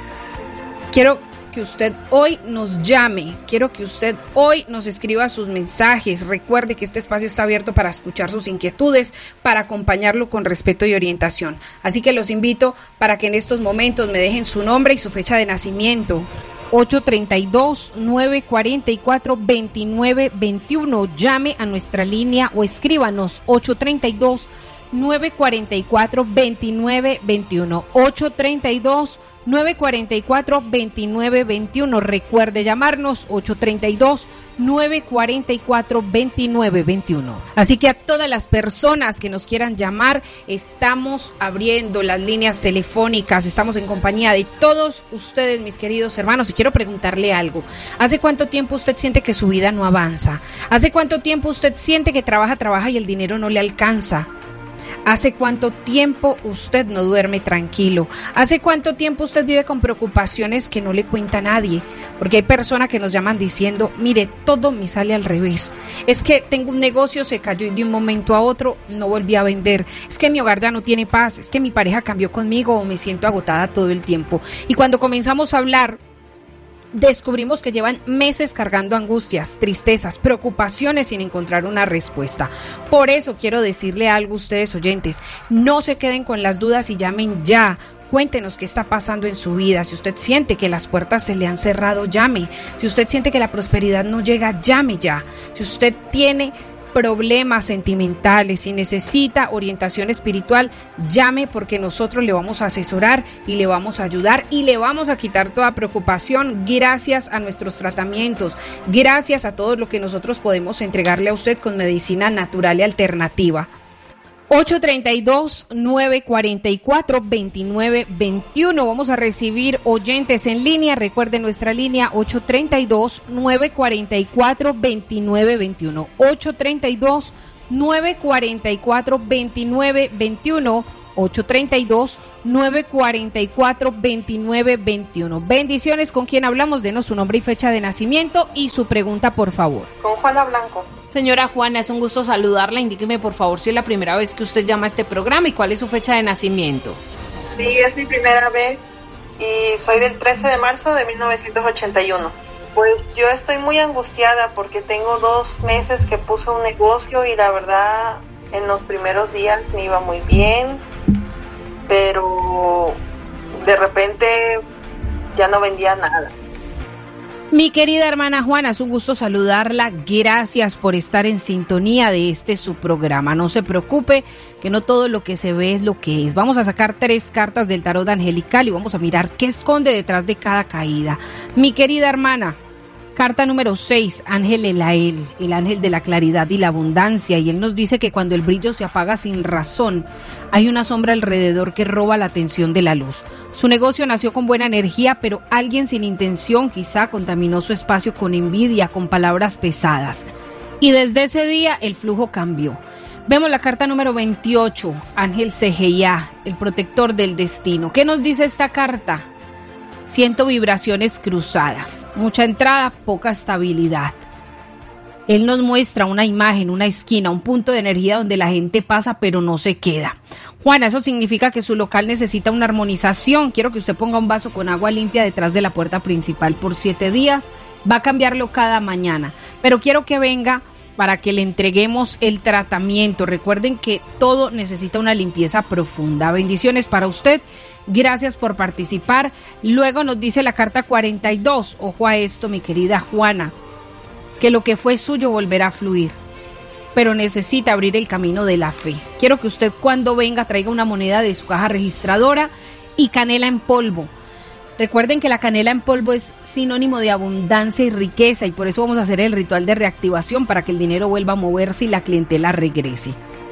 Quiero que usted hoy nos llame, quiero que usted hoy nos escriba sus mensajes. Recuerde que este espacio está abierto para escuchar sus inquietudes, para acompañarlo con respeto y orientación. Así que los invito para que en estos momentos me dejen su nombre y su fecha de nacimiento. ocho tres dos, nueve cuatro cuatro, dos nueve dos uno. Llame a nuestra línea o escríbanos ocho tres dos, nueve cuatro cuatro, dos nueve dos uno. ocho tres dos, nueve cuatro cuatro, dos nueve dos uno. Recuerde llamarnos ocho tres dos, nueve cuatro cuatro, dos nueve dos uno. Así que a todas las personas que nos quieran llamar, estamos abriendo las líneas telefónicas, estamos en compañía de todos ustedes, mis queridos hermanos, y quiero preguntarle algo. ¿Hace cuánto tiempo usted siente que su vida no avanza? ¿Hace cuánto tiempo usted siente que trabaja, trabaja y el dinero no le alcanza? ¿Hace cuánto tiempo usted no duerme tranquilo? ¿Hace cuánto tiempo usted vive con preocupaciones que no le cuenta a nadie? Porque hay personas que nos llaman diciendo: mire, todo me sale al revés. Es que tengo un negocio, se cayó y de un momento a otro no volví a vender. Es que mi hogar ya no tiene paz. Es que mi pareja cambió conmigo o me siento agotada todo el tiempo. Y cuando comenzamos a hablar, descubrimos que llevan meses cargando angustias, tristezas, preocupaciones sin encontrar una respuesta. Por eso quiero decirle algo a ustedes, oyentes: no se queden con las dudas y llamen ya. Cuéntenos qué está pasando en su vida. Si usted siente que las puertas se le han cerrado, llame. Si usted siente que la prosperidad no llega, llame ya. Si usted tiene problemas sentimentales, si necesita orientación espiritual, llame porque nosotros le vamos a asesorar y le vamos a ayudar y le vamos a quitar toda preocupación gracias a nuestros tratamientos, gracias a todo lo que nosotros podemos entregarle a usted con medicina natural y alternativa. ocho tres dos, nueve cuatro cuatro, dos nueve dos uno. Vamos a recibir oyentes en línea. Recuerden nuestra línea ocho tres dos, nueve cuatro cuatro, dos nueve dos uno. ocho tres dos, nueve cuatro cuatro, dos nueve dos uno. ocho tres dos, nueve cuatro cuatro, dos nueve dos uno. Bendiciones. ¿Con quién hablamos? Denos su nombre y fecha de nacimiento y su pregunta, por favor. Con Juana Blanco. Señora Juana, es un gusto saludarla. Indíqueme, por favor, si es la primera vez que usted llama a este programa y cuál es su fecha de nacimiento. Sí, es mi primera vez y soy del trece de marzo de mil novecientos ochenta y uno. Pues yo estoy muy angustiada porque tengo dos meses que puse un negocio y la verdad en los primeros días me iba muy bien, pero de repente ya no vendía nada. Mi querida hermana Juana, es un gusto saludarla. Gracias por estar en sintonía de este su programa. No se preocupe, que no todo lo que se ve es lo que es. Vamos a sacar tres cartas del tarot angelical y vamos a mirar qué esconde detrás de cada caída. Mi querida hermana, carta número seis, Ángel Elael, el ángel de la claridad y la abundancia, y él nos dice que cuando el brillo se apaga sin razón, hay una sombra alrededor que roba la atención de la luz. Su negocio nació con buena energía, pero alguien sin intención quizá contaminó su espacio con envidia, con palabras pesadas. Y desde ese día el flujo cambió. Vemos la carta número veintiocho, Ángel Segeya, el protector del destino. ¿Qué nos dice esta carta? Siento vibraciones cruzadas, mucha entrada, poca estabilidad. Él nos muestra una imagen, una esquina, un punto de energía donde la gente pasa pero no se queda. Juana, eso significa que su local necesita una armonización. Quiero que usted ponga un vaso con agua limpia detrás de la puerta principal por siete días. Va a cambiarlo cada mañana, pero quiero que venga para que le entreguemos el tratamiento. Recuerden que todo necesita una limpieza profunda. Bendiciones para usted. Gracias por participar. Luego nos dice la carta cuarenta y dos. Ojo a esto, mi querida Juana, que lo que fue suyo volverá a fluir, pero necesita abrir el camino de la fe. Quiero que usted cuando venga traiga una moneda de su caja registradora y canela en polvo. Recuerden que la canela en polvo es sinónimo de abundancia y riqueza y por eso vamos a hacer el ritual de reactivación para que el dinero vuelva a moverse y la clientela regrese.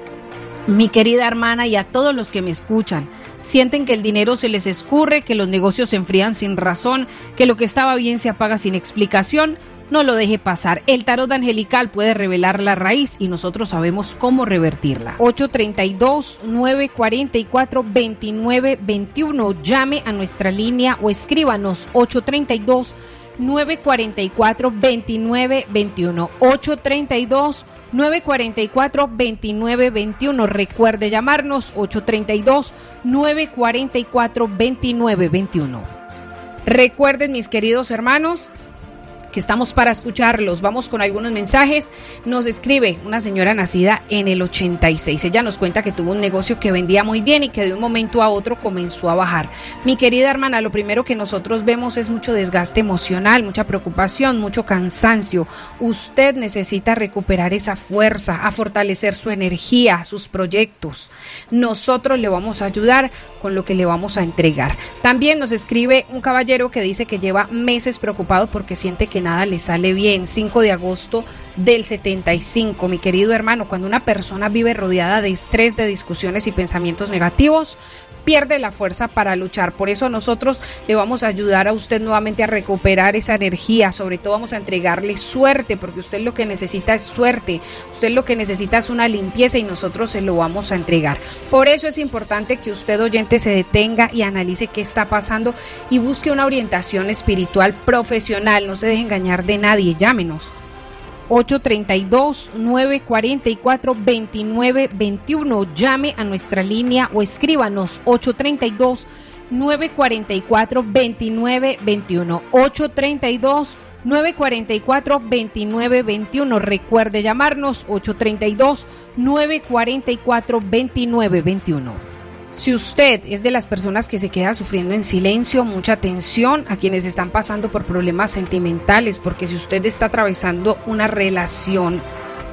Mi querida hermana y a todos los que me escuchan, sienten que el dinero se les escurre, que los negocios se enfrían sin razón, que lo que estaba bien se apaga sin explicación. No lo deje pasar. El tarot angelical puede revelar la raíz y nosotros sabemos cómo revertirla. ocho tres dos, nueve cuatro cuatro, dos nueve dos uno. Llame a nuestra línea o escríbanos ocho tres dos, nueve cuatro cuatro, dos nueve dos uno. ocho tres dos, nueve cuatro cuatro, dos nueve dos uno. Recuerde llamarnos ocho tres dos, nueve cuatro cuatro, dos nueve dos uno. Recuerden, mis queridos hermanos, que estamos para escucharlos. Vamos con algunos mensajes. Nos escribe una señora nacida en el ochenta y seis. Ella nos cuenta que tuvo un negocio que vendía muy bien y que de un momento a otro comenzó a bajar. Mi querida hermana, lo primero que nosotros vemos es mucho desgaste emocional, mucha preocupación, mucho cansancio. Usted necesita recuperar esa fuerza, a fortalecer su energía, sus proyectos. Nosotros le vamos a ayudar con lo que le vamos a entregar. También nos escribe un caballero que dice que lleva meses preocupado porque siente que nada le sale bien. cinco de agosto del setenta y cinco. Mi querido hermano, cuando una persona vive rodeada de estrés, de discusiones y pensamientos negativos, pierde la fuerza para luchar. Por eso nosotros le vamos a ayudar a usted nuevamente a recuperar esa energía. Sobre todo vamos a entregarle suerte, porque usted lo que necesita es suerte. Usted lo que necesita es una limpieza y nosotros se lo vamos a entregar. Por eso es importante que usted, oyente, se detenga y analice qué está pasando y busque una orientación espiritual profesional. No se deje engañar de nadie. Llámenos ocho tres dos, nueve cuatro cuatro, dos nueve dos uno. Llame a nuestra línea o escríbanos ocho tres dos, nueve cuatro cuatro, dos nueve dos uno. ocho tres dos, nueve cuatro cuatro, dos nueve dos uno. Recuerde llamarnos ocho tres dos, nueve cuatro cuatro, dos nueve dos uno. Si usted es de las personas que se queda sufriendo en silencio, mucha atención a quienes están pasando por problemas sentimentales, porque si usted está atravesando una relación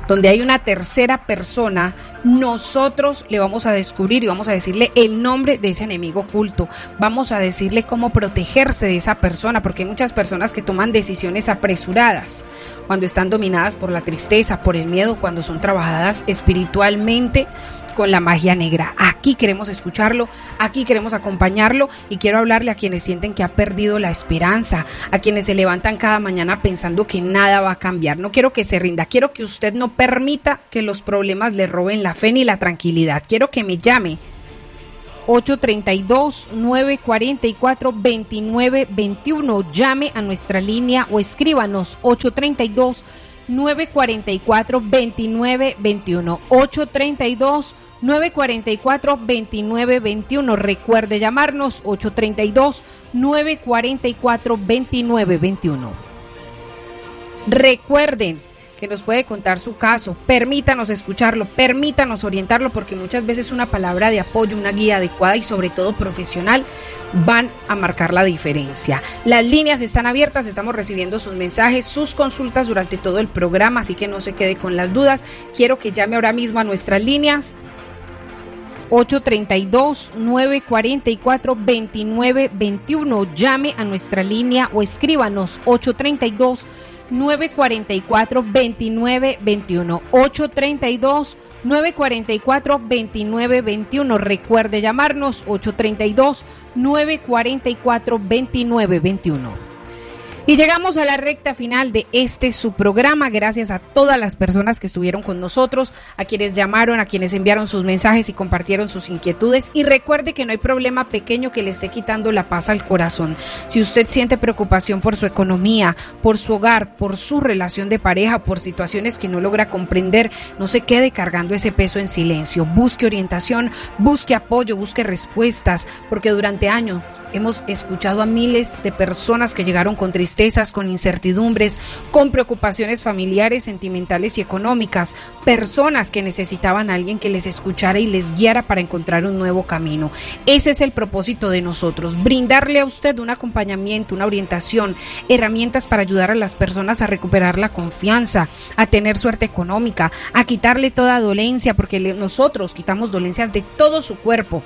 donde hay una tercera persona, nosotros le vamos a descubrir y vamos a decirle el nombre de ese enemigo oculto. Vamos a decirle cómo protegerse de esa persona, porque hay muchas personas que toman decisiones apresuradas cuando están dominadas por la tristeza, por el miedo, cuando son trabajadas espiritualmente con la magia negra. Aquí queremos escucharlo, aquí queremos acompañarlo y quiero hablarle a quienes sienten que ha perdido la esperanza, a quienes se levantan cada mañana pensando que nada va a cambiar. No quiero que se rinda, quiero que usted no permita que los problemas le roben la fe ni la tranquilidad. Quiero que me llame ocho tres dos, nueve cuatro cuatro, dos nueve dos uno, llame a nuestra línea o escríbanos ocho tres dos, nueve cuatro cuatro, dos nueve dos uno, ocho tres dos, nueve cuatro cuatro, dos nueve dos uno. Recuerde llamarnos ocho tres dos, nueve cuatro cuatro, dos nueve dos uno. Recuerden que nos puede contar su caso, permítanos escucharlo, permítanos orientarlo, porque muchas veces una palabra de apoyo, una guía adecuada y sobre todo profesional van a marcar la diferencia. Las líneas están abiertas, estamos recibiendo sus mensajes, sus consultas durante todo el programa, así que no se quede con las dudas. Quiero que llame ahora mismo a nuestras líneas ocho tres dos, nueve cuatro cuatro, dos nueve dos uno, llame a nuestra línea o escríbanos ocho tres dos, nueve cuatro cuatro, dos nueve dos uno, ocho tres dos, nueve cuatro cuatro, dos nueve dos uno. Recuerde llamarnos ocho tres dos, nueve cuatro cuatro, dos nueve dos uno. Y llegamos a la recta final de este su programa. Gracias a todas las personas que estuvieron con nosotros, a quienes llamaron, a quienes enviaron sus mensajes y compartieron sus inquietudes. Y recuerde que no hay problema pequeño que le esté quitando la paz al corazón. Si usted siente preocupación por su economía, por su hogar, por su relación de pareja, por situaciones que no logra comprender, no se quede cargando ese peso en silencio. Busque orientación, busque apoyo, busque respuestas, porque durante años hemos escuchado a miles de personas que llegaron con tristezas, con incertidumbres, con preocupaciones familiares, sentimentales y económicas, personas que necesitaban a alguien que les escuchara y les guiara para encontrar un nuevo camino. Ese es el propósito de nosotros, brindarle a usted un acompañamiento, una orientación, herramientas para ayudar a las personas a recuperar la confianza, a tener suerte económica, a quitarle toda dolencia, porque nosotros quitamos dolencias de todo su cuerpo.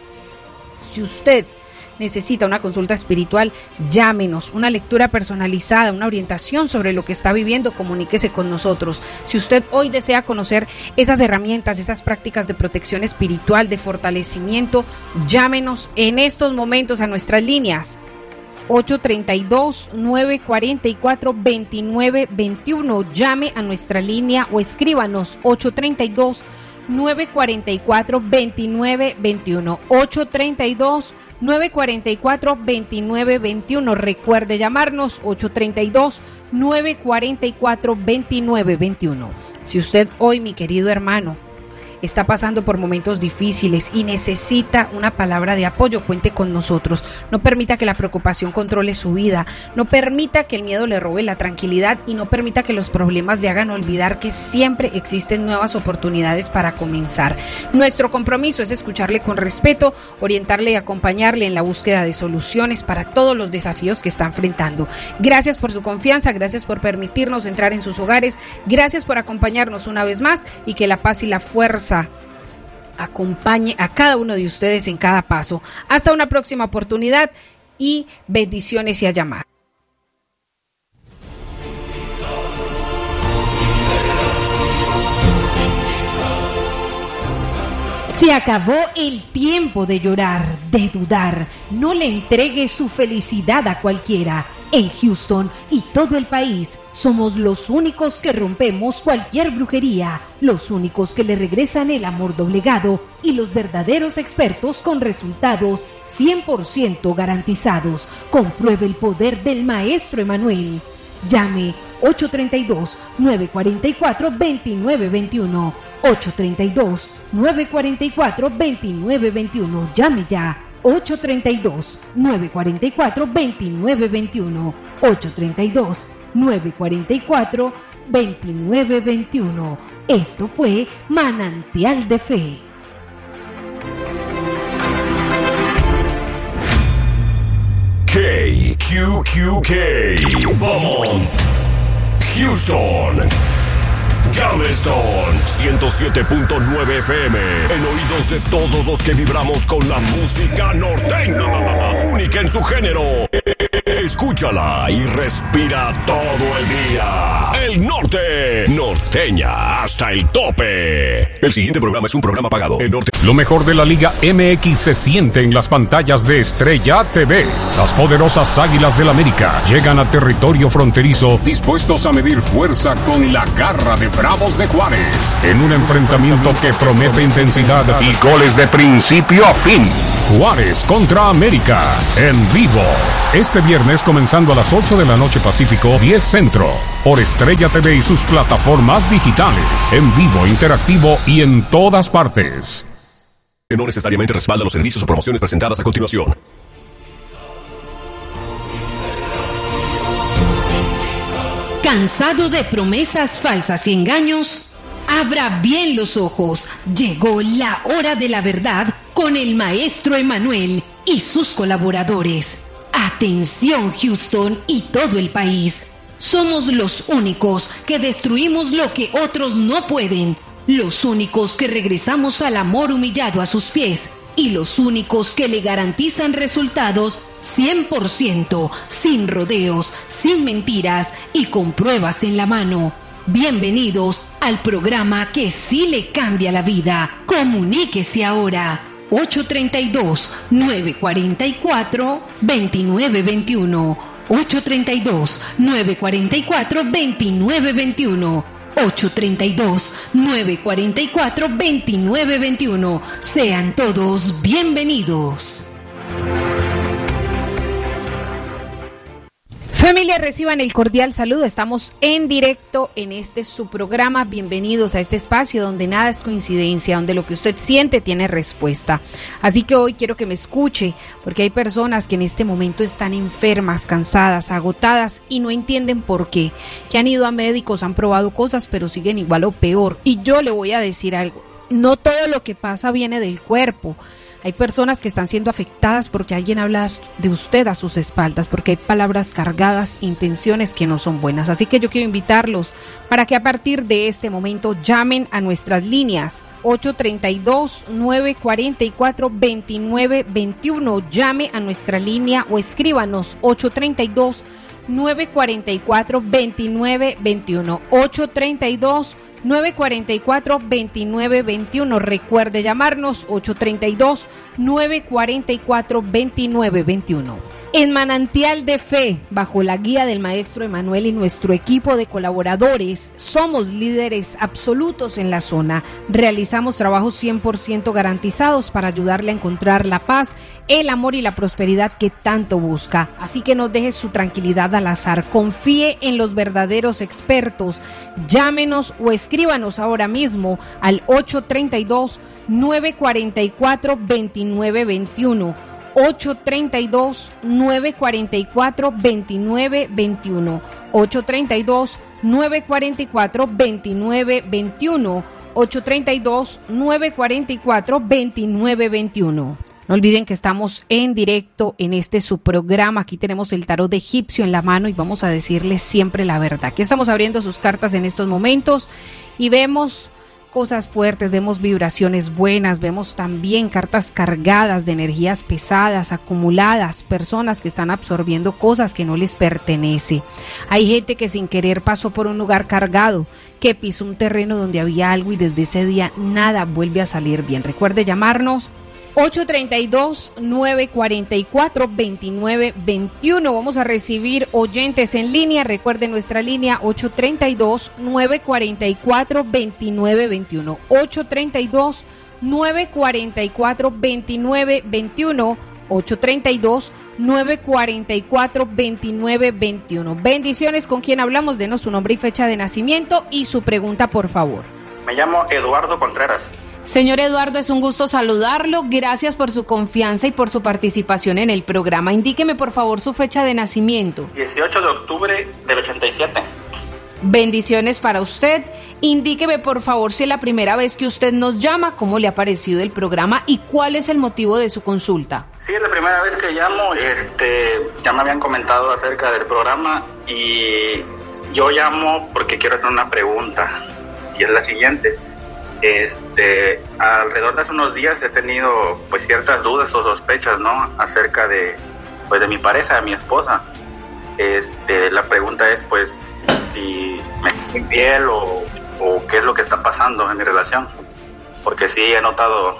Si usted necesita una consulta espiritual, llámenos, una lectura personalizada, una orientación sobre lo que está viviendo, comuníquese con nosotros. Si usted hoy desea conocer esas herramientas, esas prácticas de protección espiritual, de fortalecimiento, llámenos en estos momentos a nuestras líneas ocho tres dos, nueve cuatro cuatro, dos nueve dos uno, llame a nuestra línea o escríbanos ocho tres dos, nueve cuatro cuatro, dos nueve dos uno, ocho tres dos, nueve cuatro cuatro, dos nueve dos uno. Recuerde llamarnos ocho tres dos, nueve cuatro cuatro, dos nueve dos uno. Si usted hoy, mi querido hermano, está pasando por momentos difíciles y necesita una palabra de apoyo, cuente con nosotros. No permita que la preocupación controle su vida, no permita que el miedo le robe la tranquilidad y no permita que los problemas le hagan olvidar que siempre existen nuevas oportunidades para comenzar. Nuestro compromiso es escucharle con respeto, orientarle y acompañarle en la búsqueda de soluciones para todos los desafíos que está enfrentando. Gracias por su confianza, gracias por permitirnos entrar en sus hogares, gracias por acompañarnos una vez más y que la paz y la fuerza acompañe a cada uno de ustedes en cada paso. Hasta una próxima oportunidad y bendiciones y a llamar. Se acabó el tiempo de llorar, de dudar. No le entregue su felicidad a cualquiera. En Houston y todo el país somos los únicos que rompemos cualquier brujería, los únicos que le regresan el amor doblegado y los verdaderos expertos con resultados cien por ciento garantizados. Compruebe el poder del maestro Emanuel. Llame ocho tres dos, nueve cuatro cuatro, dos nueve dos uno, ocho tres dos, nueve cuatro cuatro, dos nueve dos uno. Llame ya. ocho tres dos, nueve cuatro cuatro, dos nueve dos uno, ocho tres dos, nueve cuatro cuatro, dos nueve dos uno. Esto fue Manantial de Fe. K Q Q K, Beaumont, Houston. Galveston ciento siete punto nueve F M, en oídos de todos los que vibramos con la música norteña, única en su género. Escúchala y respira todo el día. El norte, norteña hasta el tope. El siguiente programa es un programa pagado. El norte. Lo mejor de la Liga M X se siente en las pantallas de Estrella T V. Las poderosas Águilas del América llegan a territorio fronterizo, dispuestos a medir fuerza con la garra de Bravos de Juárez, en un enfrentamiento que promete intensidad y goles de principio a fin. Juárez contra América, en vivo. Este viernes comenzando a las ocho de la noche Pacífico, diez Centro, por Estrella T V y sus plataformas digitales, en vivo, interactivo y en todas partes. Que no necesariamente respalda los servicios o promociones presentadas a continuación. ¿Cansado de promesas falsas y engaños? Abra bien los ojos. Llegó la hora de la verdad con el maestro Emanuel y sus colaboradores. Atención, Houston y todo el país. Somos los únicos que destruimos lo que otros no pueden. Los únicos que regresamos al amor humillado a sus pies. Y los únicos que le garantizan resultados cien por ciento, sin rodeos, sin mentiras y con pruebas en la mano. Bienvenidos al programa que sí le cambia la vida. Comuníquese ahora. ocho tres dos, nueve cuatro cuatro, dos nueve dos uno. ocho tres dos, nueve cuatro cuatro, dos nueve dos uno. ocho tres dos, nueve cuatro cuatro, dos nueve dos uno. Sean todos bienvenidos. Familia, reciban el cordial saludo. Estamos en directo en este su programa. Bienvenidos a este espacio donde nada es coincidencia, donde lo que usted siente tiene respuesta. Así que hoy quiero que me escuche, porque hay personas que en este momento están enfermas, cansadas, agotadas y no entienden por qué. Que han ido a médicos, han probado cosas, pero siguen igual o peor. Y yo le voy a decir algo: no todo lo que pasa viene del cuerpo. Hay personas que están siendo afectadas porque alguien habla de usted a sus espaldas, porque hay palabras cargadas, intenciones que no son buenas. Así que yo quiero invitarlos para que a partir de este momento llamen a nuestras líneas ocho tres dos, nueve cuatro cuatro, dos nueve dos uno. Llame a nuestra línea o escríbanos ocho tres dos, nueve cuatro cuatro, dos nueve dos uno. ocho tres dos, nueve cuatro cuatro, dos nueve dos uno. Recuerde llamarnos ocho tres dos, nueve cuatro cuatro, dos nueve dos uno. En Manantial de Fe, bajo la guía del maestro Emanuel y nuestro equipo de colaboradores, somos líderes absolutos en la zona. Realizamos trabajos cien por ciento garantizados para ayudarle a encontrar la paz, el amor y la prosperidad que tanto busca. Así que no deje su tranquilidad al azar. Confíe en los verdaderos expertos. Llámenos o escríbanos ahora mismo al ocho tres dos, nueve cuatro cuatro, dos nueve dos uno. ocho tres dos, nueve cuatro cuatro, dos nueve dos uno. ocho tres dos, nueve cuatro cuatro, dos nueve dos uno. ocho tres dos, nueve cuatro cuatro, dos nueve dos uno. No olviden que estamos en directo en este su programa. Aquí tenemos el tarot egipcio en la mano y vamos a decirles siempre la verdad. Aquí estamos abriendo sus cartas en estos momentos y vemos cosas fuertes, vemos vibraciones buenas, vemos también cartas cargadas de energías pesadas, acumuladas, personas que están absorbiendo cosas que no les pertenece. Hay gente que sin querer pasó por un lugar cargado, que pisó un terreno donde había algo y desde ese día nada vuelve a salir bien. Recuerde llamarnos ocho tres dos, nueve cuatro cuatro, dos nueve dos uno. Vamos a recibir oyentes en línea. Recuerden nuestra línea ocho tres dos, nueve cuatro cuatro, dos nueve dos uno. ocho tres dos, nueve cuatro cuatro, dos nueve dos uno. ocho tres dos, nueve cuatro cuatro, dos nueve dos uno. Bendiciones. ¿Con quién hablamos? Denos su nombre y fecha de nacimiento y su pregunta, por favor. Me llamo Eduardo Contreras. Señor Eduardo, es un gusto saludarlo. Gracias por su confianza y por su participación en el programa. Indíqueme, por favor, su fecha de nacimiento. dieciocho de octubre del ochenta y siete. Bendiciones para usted. Indíqueme, por favor, si es la primera vez que usted nos llama, cómo le ha parecido el programa y cuál es el motivo de su consulta. Sí, es la primera vez que llamo. Este, ya me habían comentado acerca del programa y yo llamo porque quiero hacer una pregunta. y es la siguiente. Este, alrededor de hace unos días he tenido pues ciertas dudas o sospechas, ¿no? Acerca de pues de mi pareja, de mi esposa. Este, la pregunta es pues si me es infiel o, o qué es lo que está pasando en mi relación, porque sí he notado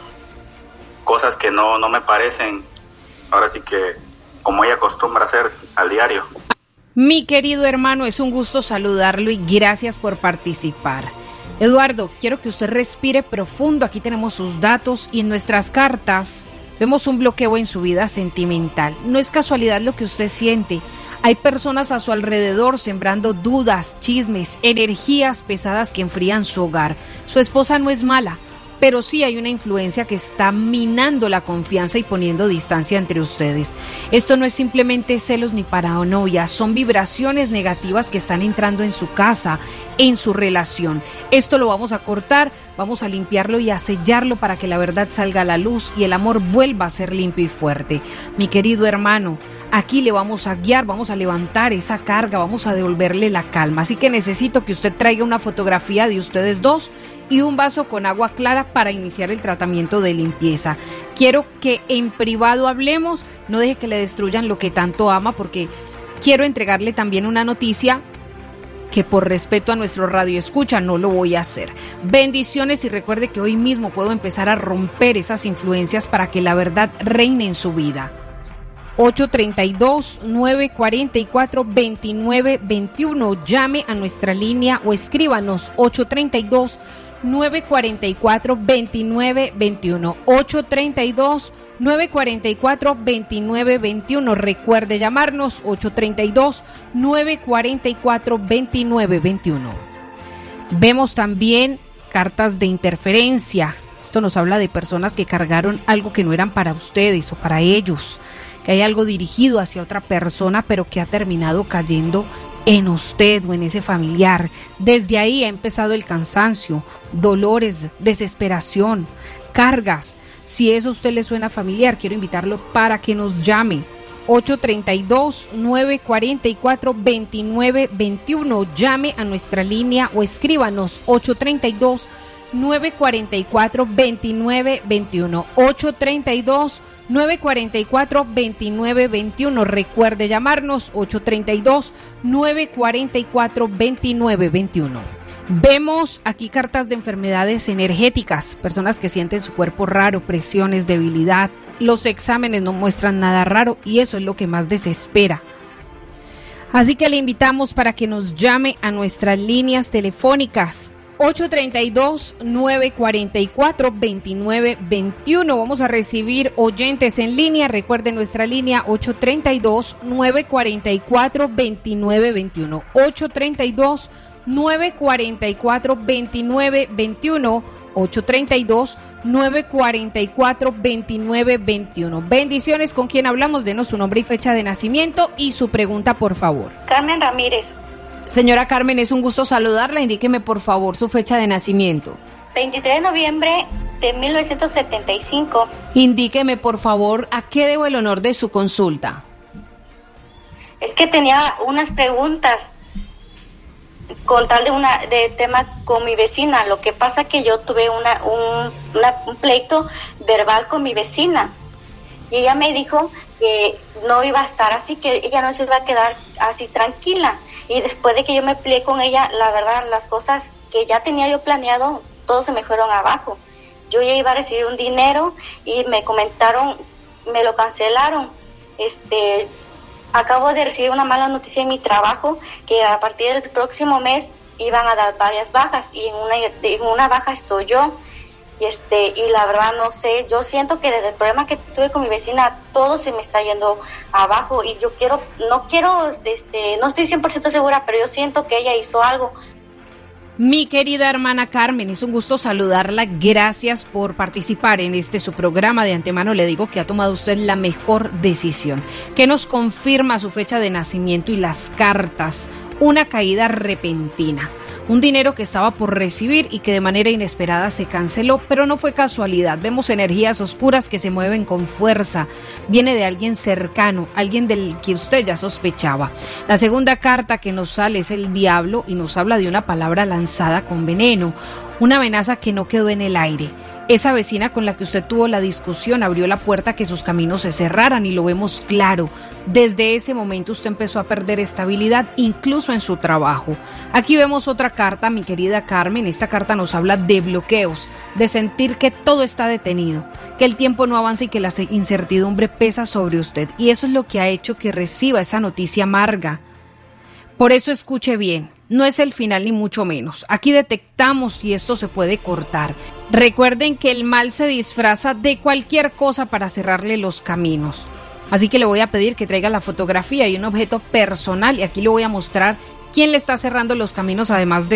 cosas que no, no me parecen, ahora sí que como ella acostumbra hacer al diario. Mi querido hermano, es un gusto saludarlo y gracias por participar. Eduardo, quiero que usted respire profundo, aquí tenemos sus datos y en nuestras cartas vemos un bloqueo en su vida sentimental. No es casualidad lo que usted siente, hay personas a su alrededor sembrando dudas, chismes, energías pesadas que enfrían su hogar. Su esposa no es mala, pero sí hay una influencia que está minando la confianza y poniendo distancia entre ustedes. Esto no es simplemente celos ni paranoia, son vibraciones negativas que están entrando en su casa, en su relación. Esto lo vamos a cortar, vamos a limpiarlo y a sellarlo para que la verdad salga a la luz y el amor vuelva a ser limpio y fuerte. Mi querido hermano, aquí le vamos a guiar, vamos a levantar esa carga, vamos a devolverle la calma. Así que necesito que usted traiga una fotografía de ustedes dos y un vaso con agua clara para iniciar el tratamiento de limpieza. Quiero que en privado hablemos, no deje que le destruyan lo que tanto ama, porque quiero entregarle también una noticia que por respeto a nuestro radio escucha no lo voy a hacer. Bendiciones y recuerde que hoy mismo puedo empezar a romper esas influencias para que la verdad reine en su vida. ocho tres dos, nueve cuatro cuatro, dos nueve dos uno. Llame a nuestra línea o escríbanos ocho tres dos, nueve cuatro cuatro, dos nueve dos uno. ocho tres dos, nueve cuatro cuatro, dos nueve dos uno. Recuerde llamarnos ocho tres dos, nueve cuatro cuatro, dos nueve dos uno. Vemos también cartas de interferencia. Esto nos habla de personas que cargaron algo que no eran para ustedes o para ellos, que hay algo dirigido hacia otra persona, pero que ha terminado cayendo en usted o en ese familiar. Desde ahí ha empezado el cansancio, dolores, desesperación, cargas. Si eso a usted le suena familiar, quiero invitarlo para que nos llame. ocho tres dos, nueve cuatro cuatro, dos nueve dos uno. Llame a nuestra línea o escríbanos ocho tres dos, nueve cuatro cuatro, dos nueve dos uno. ocho tres dos, nueve cuatro cuatro, dos nueve dos uno. Recuerde llamarnos ocho tres dos, nueve cuatro cuatro, dos nueve dos uno. Vemos aquí cartas de enfermedades energéticas, personas que sienten su cuerpo raro, presiones, debilidad. Los exámenes no muestran nada raro y eso es lo que más desespera. Así que le invitamos para que nos llame a nuestras líneas telefónicas ocho tres dos, nueve cuatro cuatro, dos nueve dos uno. Vamos a recibir oyentes en línea. Recuerden nuestra línea ocho tres dos, nueve cuatro cuatro, dos nueve dos uno. ocho tres dos, nueve cuatro cuatro, dos nueve dos uno. ocho tres dos, nueve cuatro cuatro, dos nueve dos uno. Bendiciones. ¿Con quién hablamos? Denos su nombre y fecha de nacimiento y su pregunta, por favor. Carmen Ramírez. Señora Carmen, es un gusto saludarla. Indíqueme, por favor, su fecha de nacimiento. veintitrés de noviembre de mil novecientos setenta y cinco. Indíqueme, por favor, a qué debo el honor de su consulta. Es que tenía unas preguntas con tal de una de tema con mi vecina. Lo que pasa que yo tuve una un, una, un pleito verbal con mi vecina y ella me dijo que no iba a estar así, que ella no se iba a quedar así tranquila. Y después de que yo me peleé con ella, la verdad, las cosas que ya tenía yo planeado, todo se me fueron abajo. Yo ya iba a recibir un dinero y me comentaron, me lo cancelaron. Este, acabo de recibir una mala noticia en mi trabajo, que a partir del próximo mes iban a dar varias bajas y en una, en una baja estoy yo. Y este y la verdad no sé, yo siento que desde el problema que tuve con mi vecina todo se me está yendo abajo y yo quiero, no quiero, este, no estoy cien por ciento segura, pero yo siento que ella hizo algo. Mi querida hermana Carmen, es un gusto saludarla, gracias por participar en este su programa. De antemano le digo que ha tomado usted la mejor decisión, que nos confirma su fecha de nacimiento y las cartas. Una caída repentina, un dinero que estaba por recibir y que de manera inesperada se canceló, pero no fue casualidad. Vemos energías oscuras que se mueven con fuerza. Viene de alguien cercano, alguien del que usted ya sospechaba. La segunda carta que nos sale es el diablo y nos habla de una palabra lanzada con veneno, una amenaza que no quedó en el aire. Esa vecina con la que usted tuvo la discusión abrió la puerta a que sus caminos se cerraran y lo vemos claro. Desde ese momento usted empezó a perder estabilidad, incluso en su trabajo. Aquí vemos otra carta, mi querida Carmen. Esta carta nos habla de bloqueos, de sentir que todo está detenido, que el tiempo no avanza y que la incertidumbre pesa sobre usted. Y eso es lo que ha hecho que reciba esa noticia amarga. Por eso escuche bien, no es el final ni mucho menos. Aquí detectamos si esto se puede cortar. Recuerden que el mal se disfraza de cualquier cosa para cerrarle los caminos. Así que le voy a pedir que traiga la fotografía y un objeto personal y aquí le voy a mostrar quién le está cerrando los caminos además de